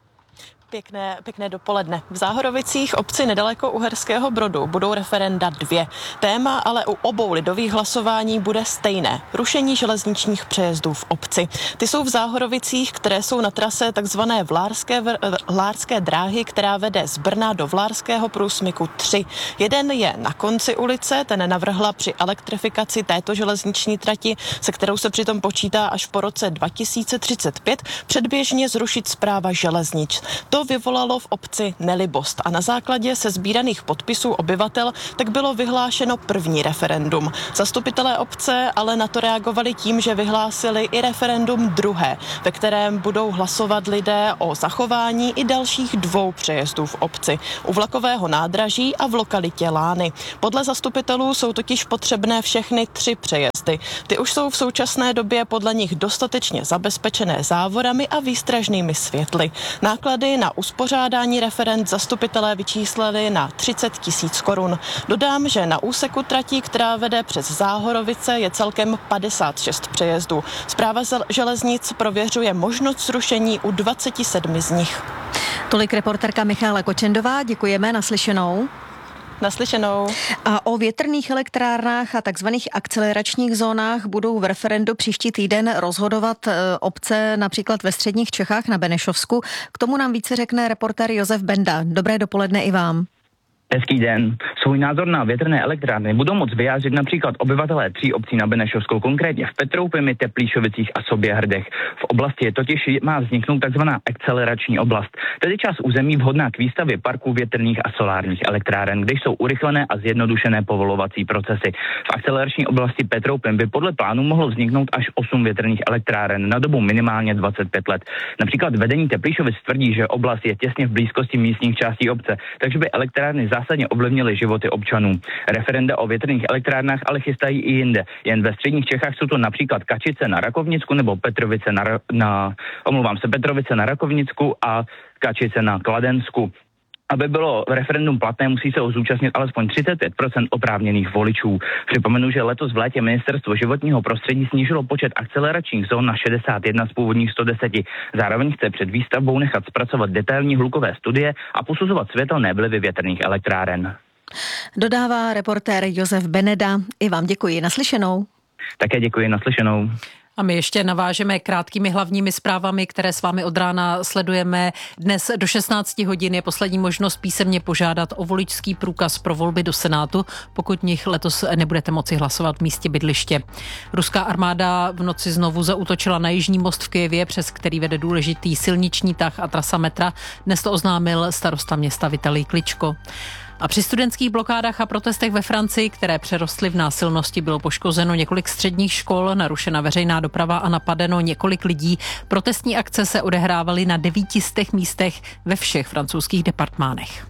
Pěkné dopoledne. V Záhorovicích, obci nedaleko Uherského Brodu, budou referenda 2. Téma ale u obou lidových hlasování bude stejné. Rušení železničních přejezdů v obci. Ty jsou v Záhorovicích, které jsou na trase takzvané Vlárské dráhy, která vede z Brna do Vlárského průsmyku 3. Jeden je na konci ulice, ten navrhla při elektrifikaci této železniční trati, se kterou se přitom počítá až po roce 2035, předběžně zrušit Správa železnic. To vyvolalo v obci nelibost a na základě sesbíraných podpisů obyvatel tak bylo vyhlášeno první referendum. Zastupitelé obce ale na to reagovali tím, že vyhlásili i referendum druhé, ve kterém budou hlasovat lidé o zachování i dalších 2 přejezdů v obci, u vlakového nádraží a v lokalitě Lány. Podle zastupitelů jsou totiž potřebné všechny 3 přejezdy. Ty už jsou v současné době podle nich dostatečně zabezpečené závorami a výstražnými světly. Náklady na uspořádání referend zastupitelé vyčíslili na 30 000 korun. Dodám, že na úseku tratí, která vede přes Záhorovice, je celkem 56 přejezdů. Správa železnic prověřuje možnost zrušení u 27 z nich. Tolik reportérka Michála Kočendová, děkujeme, naslyšenou. Naslyšenou. A o větrných elektrárnách a takzvaných akceleračních zónách budou v referendu příští týden rozhodovat obce například ve středních Čechách na Benešovsku. K tomu nám více řekne reportér Josef Benda. Dobré dopoledne i vám. Hezký den. Svůj názor na větrné elektrárny budou moct vyjádřit například obyvatelé 3 obcí na Benešovskou, konkrétně v Petroupimi, Teplíšovicích a Soběhrdech. V oblasti totiž má vzniknout takzvaná akcelerační oblast, tedy část území vhodná k výstavbě parků větrných a solárních elektráren, kde jsou urychlené a zjednodušené povolovací procesy. V akcelerační oblasti Petroupim by podle plánu mohlo vzniknout až 8 větrných elektráren na dobu minimálně 25 let. Například vedení Teplíšovic tvrdí, že oblast je těsně v blízkosti místních částí obce, takže by elektrárny zásadně ovlivnily životy občanů. Referenda o větrných elektrárnách ale chystají i jinde. Jen ve středních Čechách jsou to například Kačice na Rakovnicku nebo Petrovice na Rakovnicku a Kačice na Kladensku. Aby bylo referendum platné, musí se ho zúčastnit alespoň 35% oprávněných voličů. Připomenu, že letos v létě Ministerstvo životního prostředí snížilo počet akceleračních zón na 61 z původních 110. Zároveň chce před výstavbou nechat zpracovat detailní hlukové studie a posuzovat světelné vlivy větrných elektráren. Dodává reportér Josef Beneda. I vám děkuji, naslyšenou. Také děkuji, naslyšenou. A my ještě navážeme krátkými hlavními zprávami, které s vámi od rána sledujeme. Dnes do 16 hodin je poslední možnost písemně požádat o voličský průkaz pro volby do Senátu, pokud v nich letos nebudete moci hlasovat v místě bydliště. Ruská armáda v noci znovu zaútočila na Jižní most v Kyjevě, přes který vede důležitý silniční tah a trasa metra. Dnes to oznámil starosta města Vitalij Kličko. A při studentských blokádách a protestech ve Francii, které přerostly v násilnosti, bylo poškozeno několik středních škol, narušena veřejná doprava a napadeno několik lidí. Protestní akce se odehrávaly na 900 místech ve všech francouzských departmánech.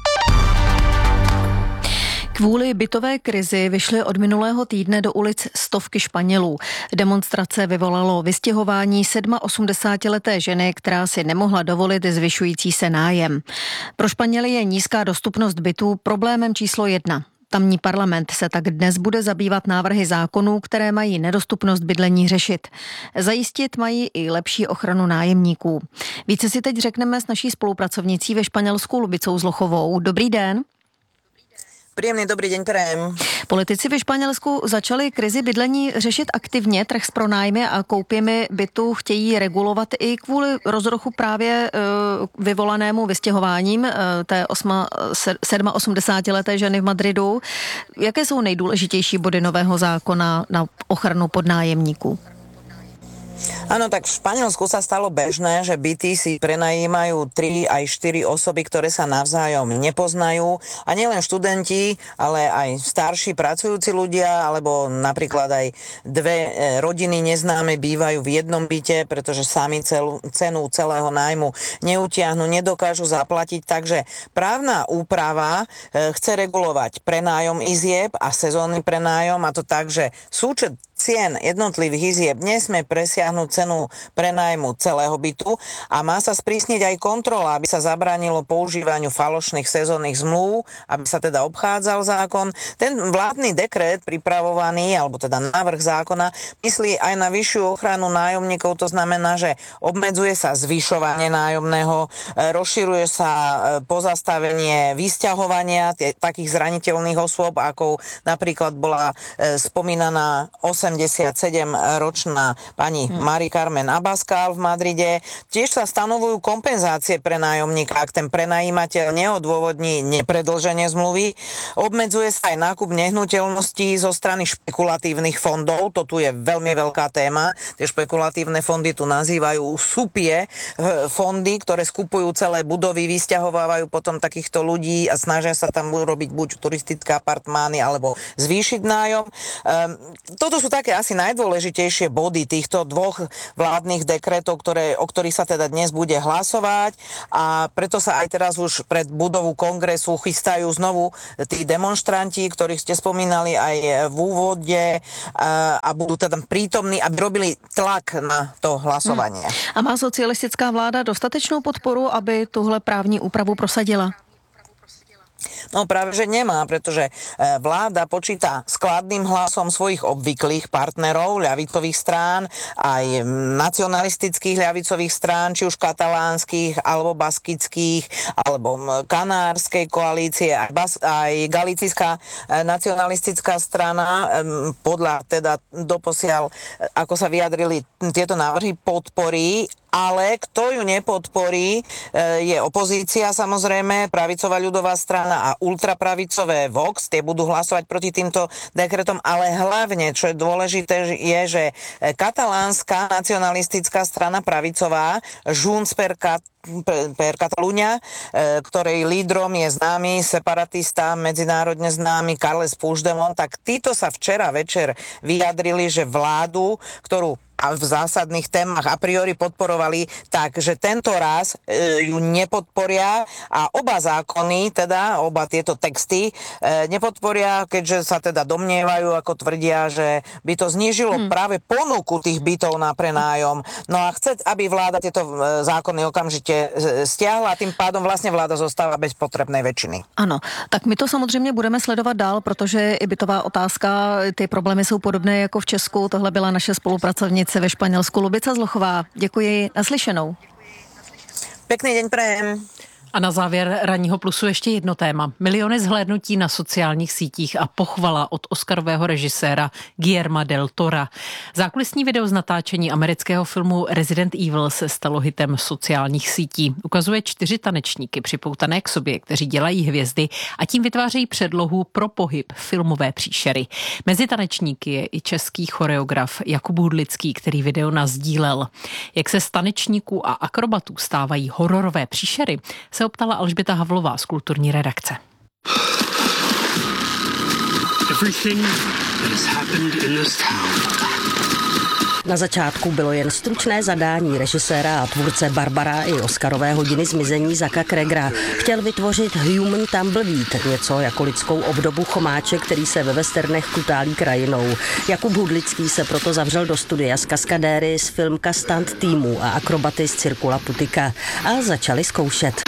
Kvůli bytové krizi vyšly od minulého týdne do ulic stovky Španělů. Demonstrace vyvolalo vystěhování 87leté ženy, která si nemohla dovolit zvyšující se nájem. Pro Španěly je nízká dostupnost bytů problémem číslo 1. Tamní parlament se tak dnes bude zabývat návrhy zákonů, které mají nedostupnost bydlení řešit. Zajistit mají i lepší ochranu nájemníků. Více si teď řekneme s naší spolupracovnicí ve Španělsku Lubicou Zlochovou. Dobrý den. Príjemný dobrý deň prajem. Politici ve Španělsku začali krizi bydlení řešit aktivně. Trh s pronájmy a koupěmi bytu chtějí regulovat i kvůli rozruchu právě vyvolanému vystěhováním té 87leté ženy v Madridu. Jaké jsou nejdůležitější body nového zákona na ochranu podnájemníků? Áno, tak v Španielsku sa stalo bežné, že byty si prenajímajú 3 aj 4 osoby, ktoré sa navzájom nepoznajú. A nielen študenti, ale aj starší pracujúci ľudia, alebo napríklad aj 2 rodiny neznáme bývajú v jednom byte, pretože sami cenu celého nájmu neutiahnu, nedokážu zaplatiť. Takže právna úprava chce regulovať prenájom izieb a sezónny prenájom, a to tak, že súčet cien jednotlivých izieb nesmie presiahnuť cenu prenájmu celého bytu a má sa sprísniť aj kontrola, aby sa zabránilo používaniu falošných sezónnych zmluv, aby sa teda obchádzal zákon. Ten vládny dekret pripravovaný, alebo teda návrh zákona, myslí aj na vyššiu ochranu nájomníkov. To znamená, že obmedzuje sa zvyšovanie nájomného, rozširuje sa pozastavenie vysťahovania takých zraniteľných osôb, ako napríklad bola spomínaná 87-ročná pani Mari Carmen Abascal v Madride. Tiež sa stanovujú kompenzácie pre nájomníka, ak ten prenajímateľ neodôvodní nepredĺženie zmluvy. Obmedzuje sa aj nákup nehnuteľností zo strany špekulatívnych fondov. To tu je veľmi veľká téma. Tie špekulatívne fondy tu nazývajú supie fondy, ktoré skupujú celé budovy, vysťahovávajú potom takýchto ľudí a snažia sa tam urobiť buď turistické apartmány alebo zvýšiť nájom. Toto sú také asi najdôležitejšie body týchto 2 vládnych dekretov, o ktorých sa teda dnes bude hlasovať, a preto sa aj teraz už pred budovu kongresu chystajú znovu tí demonštranti, ktorých ste spomínali aj v úvode, a budú teda prítomní, aby robili tlak na to hlasovanie. A má socialistická vláda dostatečnou podporu, aby tuhle právní úpravu prosadila? No práve, že nemá, pretože vláda počíta s kladným hlasom svojich obvyklých partnerov, ľavicových strán, aj nacionalistických ľavicových strán, či už katalánskych, alebo baskických, alebo kanárskej koalície, aj galicijská nacionalistická strana, podľa teda doposiaľ, ako sa vyjadrili tieto návrhy, podporí. Ale kto ju nepodporí, je opozícia samozrejme, pravicová ľudová strana a ultrapravicové Vox, tie budú hlasovať proti týmto dekretom, ale hlavne, čo je dôležité, je, že katalánska nacionalistická strana pravicová, Junts per Catalunya, ktorej lídrom je známy separatista, medzinárodne známy Carles Puigdemont, tak títo sa včera večer vyjadrili, že vládu, ktorú a v zásadných témach a priori podporovali, takže tento raz ju nepodporia a oba zákony, teda oba tieto texty nepodporia, keďže sa teda domnievajú, ako tvrdia, že by to znížilo práve ponuku tých bytov na prenájom. No a chce, aby vláda tieto zákony okamžite stiahla a tým pádom vlastne vláda zostáva bez potrebnej väčšiny. Ano, tak my to samozřejmě budeme sledovat dál, protože i bytová otázka, ty problémy jsou podobné jako v Česku. Tohle byla naše spolupracovnice ve Španělsku Lubica Zlochová. Děkuji, naslyšenou. Pekný deň prajem. A na závěr ranního plusu ještě jedno téma. Miliony zhlédnutí na sociálních sítích a pochvala od oscarového režiséra Guillerma del Tora. Zákulisní video z natáčení amerického filmu Resident Evil se stalo hitem sociálních sítí. Ukazuje 4 tanečníky připoutané k sobě, kteří dělají hvězdy a tím vytvářejí předlohu pro pohyb filmové příšery. Mezi tanečníky je i český choreograf Jakub Hudlický, který video nasdílel. Jak se z tanečníků a akrobatů stávají hororové příšery, se optala Alžběta Havlová z kulturní redakce. Na začátku bylo jen stručné zadání režiséra a tvůrce Barbara i oscarové hodiny zmizení Zacka Cregera. Chtěl vytvořit Human Tumbleweed, něco jako lidskou obdobu chomáče, který se ve westernech kutálí krajinou. Jakub Hudlický se proto zavřel do studia s kaskadéry z filmka stunt týmu a akrobaty z Cirkula Putika a začali zkoušet.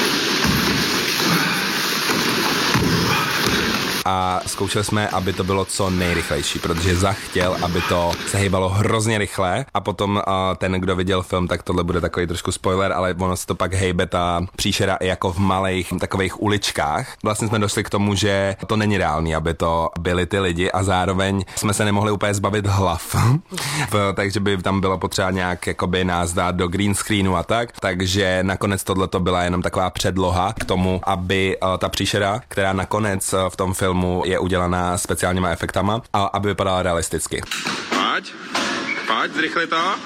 A zkoušeli jsme, aby to bylo co nejrychlejší, protože Zach chtěl, aby to se hýbalo hrozně rychle a potom ten, kdo viděl film, tak tohle bude takový trošku spoiler, ale ono se to pak hejbe ta příšera i jako v malých takových uličkách. Vlastně jsme došli k tomu, že to není reálný, aby to byli ty lidi a zároveň jsme se nemohli úplně zbavit hlav. Takže by tam bylo potřeba nějak jakoby nás dát do green screenu a tak. Takže nakonec tohle to byla jenom taková předloha k tomu, aby ta příšera, která nakonec v tom filmu je udělaná speciálníma efektama a aby vypadala realisticky. Pojď, zrychli to.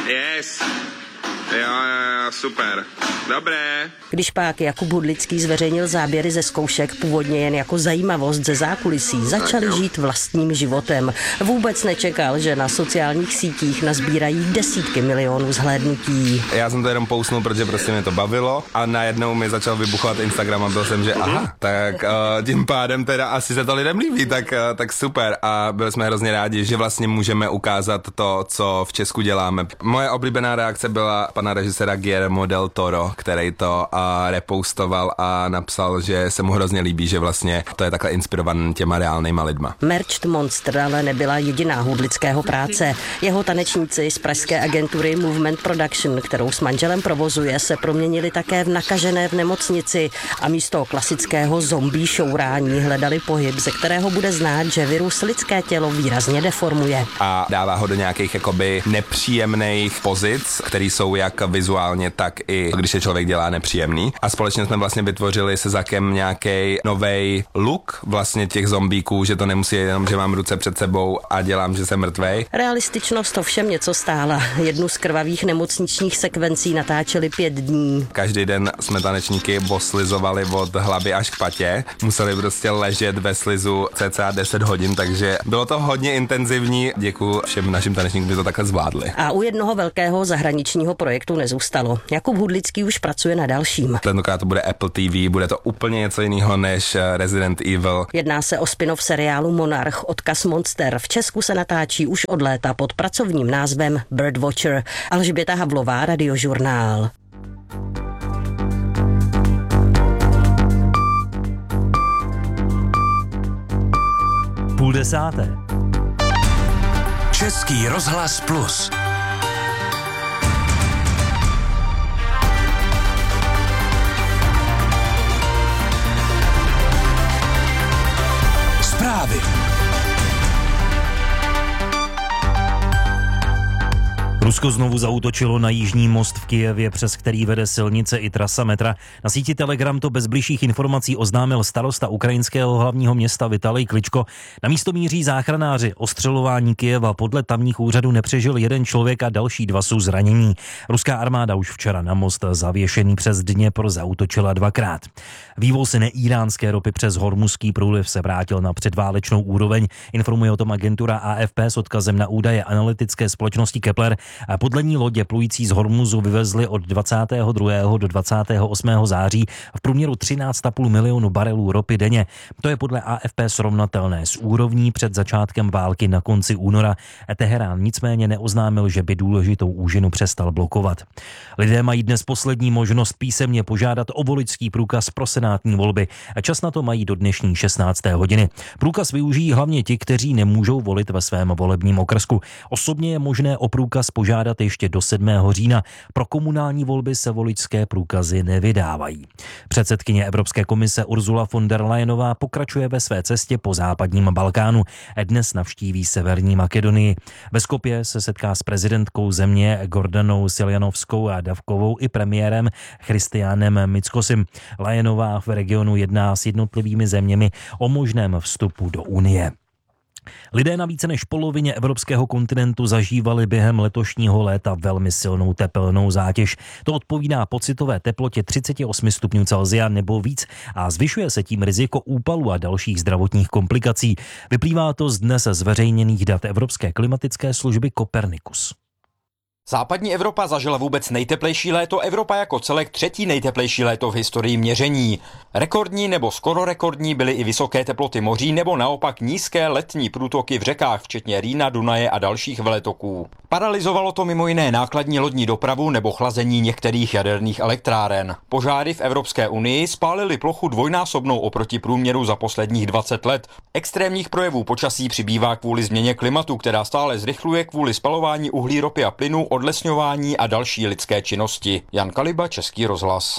Yes. Jo, super. Dobré. Když pak Jakub Hudlický zveřejnil záběry ze zkoušek původně jen jako zajímavost ze zákulisí, začali žít vlastním životem. Vůbec nečekal, že na sociálních sítích nazbírají desítky milionů zhlédnutí. Já jsem to jenom pousnul, protože prostě mě to bavilo a najednou mi začal vybuchovat Instagram a byl jsem, že aha, tak tím pádem teda asi se to lidem líbí, tak super a byli jsme hrozně rádi, že vlastně můžeme ukázat to, co v Česku děláme. Moje oblíbená reakce byla pana režiséra Guillermo del Toro, který to repostoval a napsal, že se mu hrozně líbí, že vlastně to je takhle inspirovaný těma reálnýma lidma. Merched Monster ale nebyla jediná Hudlického práce. Jeho tanečníci z pražské agentury Movement Production, kterou s manželem provozuje, se proměnili také v nakažené v nemocnici a místo klasického zombie šourání hledali pohyb, ze kterého bude znát, že virus lidské tělo výrazně deformuje. A dává ho do nějakých jakoby nepříjemných pozic, které jsou jak vizuálně, tak i když je člověk dělá nepříjemný. A společně jsme vlastně vytvořili se Zakem nějaký novej look vlastně těch zombíků, že to nemusí jenom, že mám ruce před sebou a dělám, že jsem mrtvej. Realističnost ovšem něco stála. Jednu z krvavých nemocničních sekvencí natáčeli 5 dní. Každý den jsme tanečníky oslizovali od hlavy až k patě. Museli prostě ležet ve slizu cca 10 hodin, takže bylo to hodně intenzivní. Děkuji všem našim tanečníkům, že to takhle zvládli. A u jednoho velkého zahraničního projektu nezůstalo. Jakub Hudlický už pracuje na dalším. Tentokrát to bude Apple TV, bude to úplně něco jiného než Resident Evil. Jedná se o spin-off seriálu Monarch, odkaz Monster. V Česku se natáčí už od léta pod pracovním názvem Birdwatcher. Alžběta Havlová, Radiožurnál. Půl desáté. Český rozhlas Plus. Zprávy. Rusko znovu zaútočilo na Jižní most v Kyjevě, přes který vede silnice i trasa metra. Na síti Telegram to bez bližších informací oznámil starosta ukrajinského hlavního města Vitalij Kličko. Na místo míří záchranáři. Ostřelování Kyjeva podle tamních úřadů nepřežil jeden člověk a další 2 jsou zranění. Ruská armáda už včera na most zavěšený přes Dněpr zaútočila 2krát. Vývoz neíránské ropy přes Hormuzský průliv se vrátil na předválečnou úroveň. Informuje o tom agentura AFP s odkazem na údaje analytické společnosti Kepler. A podle ní lodě plující z Hormuzu vyvezly od 22. do 28. září v průměru 13,5 milionu barelů ropy denně. To je podle AFP srovnatelné s úrovní před začátkem války na konci února. Teherán nicméně neoznámil, že by důležitou úžinu přestal blokovat. Lidé mají dnes poslední možnost písemně požádat o voličský průkaz pro senátní volby. Čas na to mají do dnešní 16. hodiny. Průkaz využijí hlavně ti, kteří nemůžou volit ve svém volebním okrsku. Osobně je možné o průkaz požádat ještě do 7. října. Pro komunální volby se voličské průkazy nevydávají. Předsedkyně Evropské komise Ursula von der Leyenová pokračuje ve své cestě po západním Balkánu. Dnes navštíví Severní Makedonii. Ve Skopje se setká s prezidentkou země Gordanou Siljanovskou a Davkovou i premiérem Christianem Mickosim. Leyenová v regionu jedná s jednotlivými zeměmi o možném vstupu do Unie. Lidé na více než polovině evropského kontinentu zažívali během letošního léta velmi silnou tepelnou zátěž. To odpovídá pocitové teplotě 38 stupňů Celsia nebo víc a zvyšuje se tím riziko úpalu a dalších zdravotních komplikací. Vyplývá to z dnes zveřejněných dat Evropské klimatické služby Copernicus. Západní Evropa zažila vůbec nejteplejší léto, Evropa jako celek 3. nejteplejší léto v historii měření. Rekordní nebo skoro rekordní byly i vysoké teploty moří nebo naopak nízké letní průtoky v řekách, včetně Rýna, Dunaje a dalších veletoků. Paralyzovalo to mimo jiné nákladní lodní dopravu nebo chlazení některých jaderných elektráren. Požáry v Evropské unii spálily plochu dvojnásobnou oproti průměru za posledních 20 let. Extrémních projevů počasí přibývá kvůli změně klimatu, která stále zrychluje kvůli spalování uhlí, ropy a plynu, odlesňování a další lidské činnosti. Jan Kaliba, Český rozhlas.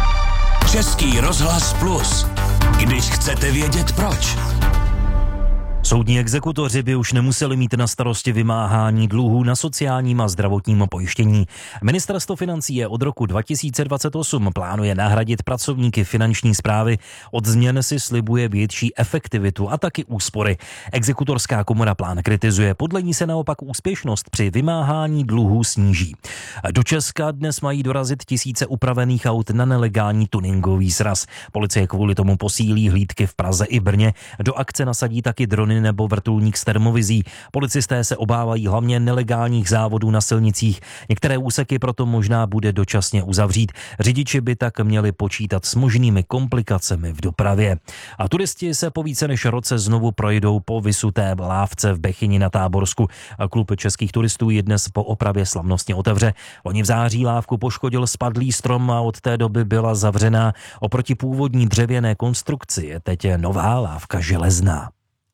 Český rozhlas Plus. Když chcete vědět proč. Soudní exekutoři by už nemuseli mít na starosti vymáhání dluhů na sociálním a zdravotním pojištění. Ministerstvo financí je od roku 2028 plánuje nahradit pracovníky finanční správy. Od změn si slibuje větší efektivitu a taky úspory. Exekutorská komora plán kritizuje, podle ní se naopak úspěšnost při vymáhání dluhů sníží. Do Česka dnes mají dorazit tisíce upravených aut na nelegální tuningový sraz. Policie kvůli tomu posílí hlídky v Praze i Brně. Do akce nasadí taky drony nebo vrtulník s termovizí. Policisté se obávají hlavně nelegálních závodů na silnicích. Některé úseky proto možná bude dočasně uzavřít. Řidiči by tak měli počítat s možnými komplikacemi v dopravě. A turisti se po více než roce znovu projdou po vysuté lávce v Bechyni na Táborsku. Klub českých turistů ji dnes po opravě slavnostně otevře. Loni v září lávku poškodil spadlý strom a od té doby byla zavřená. Oproti původní dřevěné konstrukci je teď nová lávka železná.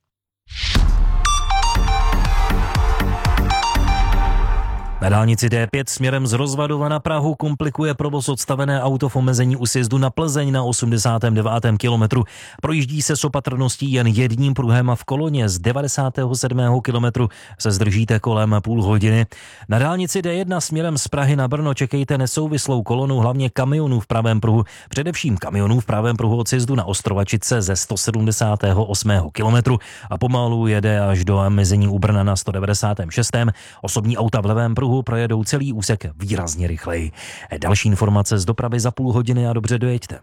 Na dálnici D5 směrem z Rozvadova na Prahu komplikuje provoz odstavené auto v omezení u sjezdu na Plzeň na 89. kilometru. Projíždí se s opatrností jen jedním pruhem a v koloně z 97. kilometru se zdržíte kolem půl hodiny. Na dálnici D1 směrem z Prahy na Brno čekejte nesouvislou kolonu hlavně kamionů v pravém pruhu. Především kamionů v pravém pruhu od sjezdu na Ostrovačice ze 178. kilometru a pomalu jede až do omezení u Brna na 196. Osobní auta v levém pruhu projedou celý úsek výrazně rychleji. Další informace z dopravy za půl hodiny a dobře dojeďte.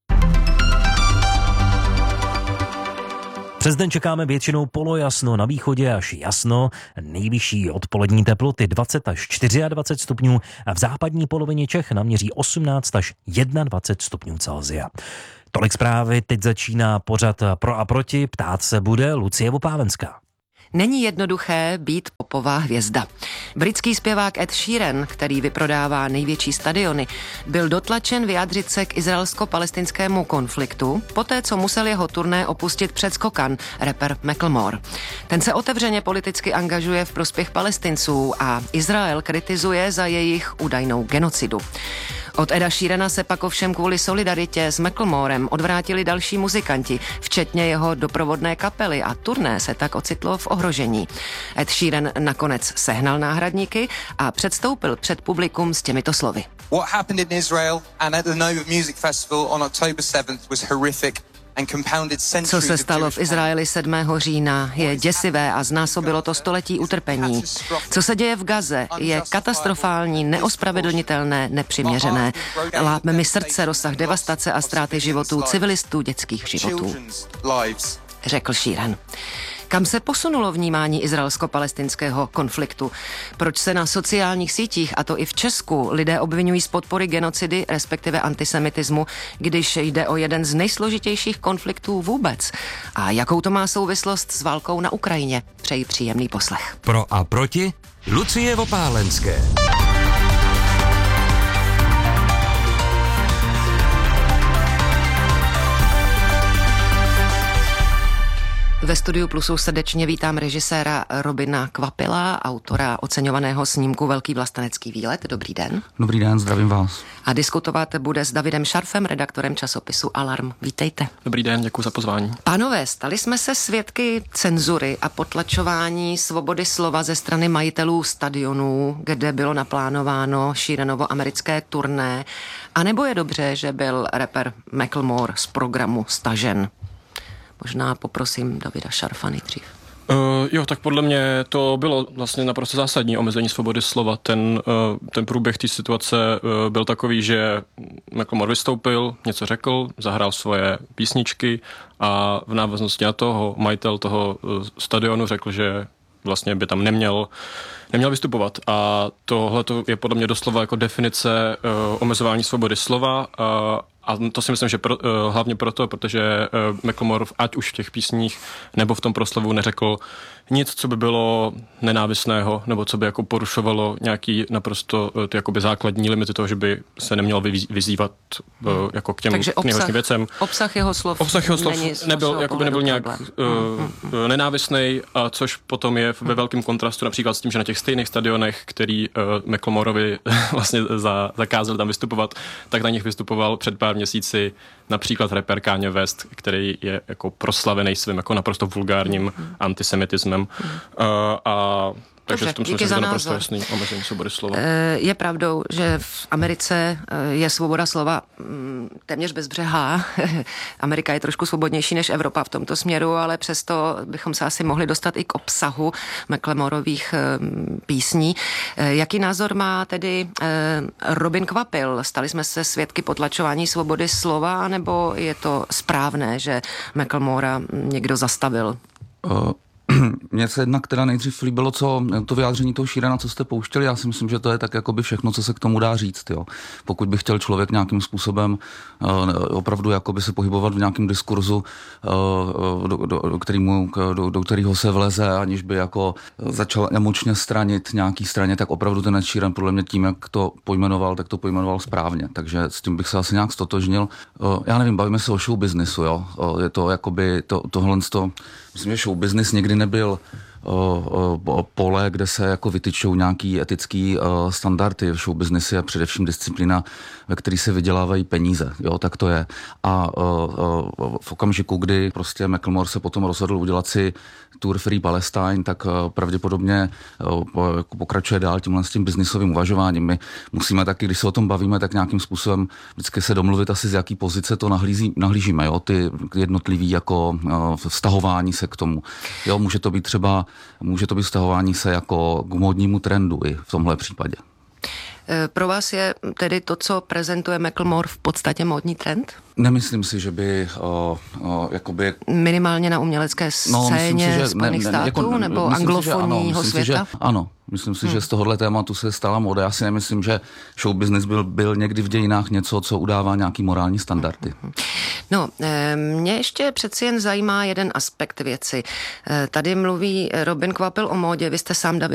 Přes den čekáme většinou polojasno, na východě až jasno, nejvyšší odpolední teploty 20 až 24 stupňů a v západní polovině Čech naměří 18 až 21 stupňů Celsia. Tolik zprávy, teď začíná pořad Pro a proti, ptát se bude Lucie Opálenská. Není jednoduché být popová hvězda. Britský zpěvák Ed Sheeran, který vyprodává největší stadiony, byl dotlačen vyjádřit se k izraelsko-palestinskému konfliktu, poté co musel jeho turné opustit předskokan, rapper Macklemore. Ten se otevřeně politicky angažuje v prospěch Palestinců a Izrael kritizuje za jejich údajnou genocidu. Od Eda Sheerana se pak ovšem kvůli solidaritě s Macklemorem odvrátili další muzikanti, včetně jeho doprovodné kapely a turné se tak ocitlo v ohrožení. Ed Sheeran nakonec sehnal náhradníky a předstoupil před publikum s těmito slovy. What happened in Israel and at the Nova Music Festival on October 7th was horrific. Co se stalo v Izraeli 7. října, je děsivé a znásobilo to století utrpení. Co se děje v Gaze, je katastrofální, neospravedlnitelné, nepřiměřené. Láme mi srdce rozsah devastace a ztráty životů civilistů, dětských životů, řekl Sheeran. Kam se posunulo vnímání izraelsko-palestinského konfliktu? Proč se na sociálních sítích, a to i v Česku, lidé obvinují z podpory genocidy, respektive antisemitismu, když jde o jeden z nejsložitějších konfliktů vůbec? A jakou to má souvislost s válkou na Ukrajině? Přeji příjemný poslech. Pro a proti Lucie Opálenské. Ve Studiu Plusu srdečně vítám režiséra Robina Kvapila, autora oceňovaného snímku Velký vlastenecký výlet. Dobrý den. Dobrý den, zdravím vás. A diskutovat bude s Davidem Šarfem, redaktorem časopisu Alarm. Vítejte. Dobrý den, děkuji za pozvání. Pánové, stali jsme se svědky cenzury a potlačování svobody slova ze strany majitelů stadionů, kde bylo naplánováno Sheeranovo americké turné. A nebo je dobře, že byl rapper Macklemore z programu stažen? Možná poprosím Davida Šarfa nejdřív. Jo, tak podle mě to bylo vlastně naprosto zásadní omezení svobody slova. Ten průběh té situace byl takový, že Macklemore vystoupil, něco řekl, zahrál svoje písničky a v návaznosti na toho majitel toho stadionu řekl, že vlastně by tam neměl vystupovat. A tohle je podle mě doslova jako definice omezování svobody slova. A to si myslím, že hlavně proto, protože Macklemore ať už v těch písních nebo v tom proslovu neřekl nic, co by bylo nenávistného, nebo co by jako porušovalo nějaký naprosto ty jakoby základní limity toho, že by se neměl vyzývat jako k těm nejhorším věcem. Obsah jeho slov nebyl nějak nenávistný, a což potom je ve velkém kontrastu například s tím, že na těch stejných stadionech, který Macklemoreovi vlastně zakázali tam vystupovat, tak na nich vystupoval před pár měsíci například rapper Kanye West, který je jako proslavený svým jako naprosto vulgárním antisemitismem. Takže v tom smyslu je to naprosto jasný omezení svobody slova. Je pravdou, že v Americe je svoboda slova téměř bezbřehá. Amerika je trošku svobodnější než Evropa v tomto směru, ale přesto bychom se asi mohli dostat i k obsahu Macklemorových písní. Jaký názor má tedy Robin Kvapil? Stali jsme se svědky potlačování svobody slova, nebo je to správné, že Macklemora někdo zastavil? Mně se jednak teda nejdřív líbilo, co to vyjádření toho Sheerana, co jste pouštěli. Já si myslím, že to je tak jakoby všechno, co se k tomu dá říct. Jo. Pokud by chtěl člověk nějakým způsobem opravdu jakoby se pohybovat v nějakém diskurzu, do kterého se vleze, aniž by jako začal emočně stranit nějaký straně, tak opravdu ten Sheeran podle mě tím, jak to pojmenoval, tak to pojmenoval správně. Takže s tím bych se asi nějak stotožnil. Já nevím, bavíme se o show businessu, jo. Je to jakoby tohle. Myslím, že show business někdy nebyl pole, kde se jako vytyčou nějaký etický standardy. Show business je především disciplína, ve které se vydělávají peníze. Jo, tak to je. A v okamžiku, kdy prostě Macklemore se potom rozhodl udělat si Tour Free Palestine, tak pravděpodobně pokračuje dál tímhle s tím biznisovým uvažováním. My musíme taky, když se o tom bavíme, tak nějakým způsobem vždycky se domluvit asi z jaký pozice to nahlížíme, jo, ty jednotlivý jako vztahování se k tomu. Jo, může to být vztahování se jako k módnímu trendu i v tomhle případě. Pro vás je tedy to, co prezentuje Macklemore, v podstatě módní trend? Nemyslím si, že by jakoby... Minimálně na umělecké scéně Spojených států nebo anglofonního světa? Ano, myslím si, že z tohohle tématu se stala móda. Já si nemyslím, že show business byl někdy v dějinách něco, co udává nějaký morální standardy. No, mě ještě přeci jen zajímá jeden aspekt věci. Tady mluví Robin Kvapil o módě, vy jste sám, David,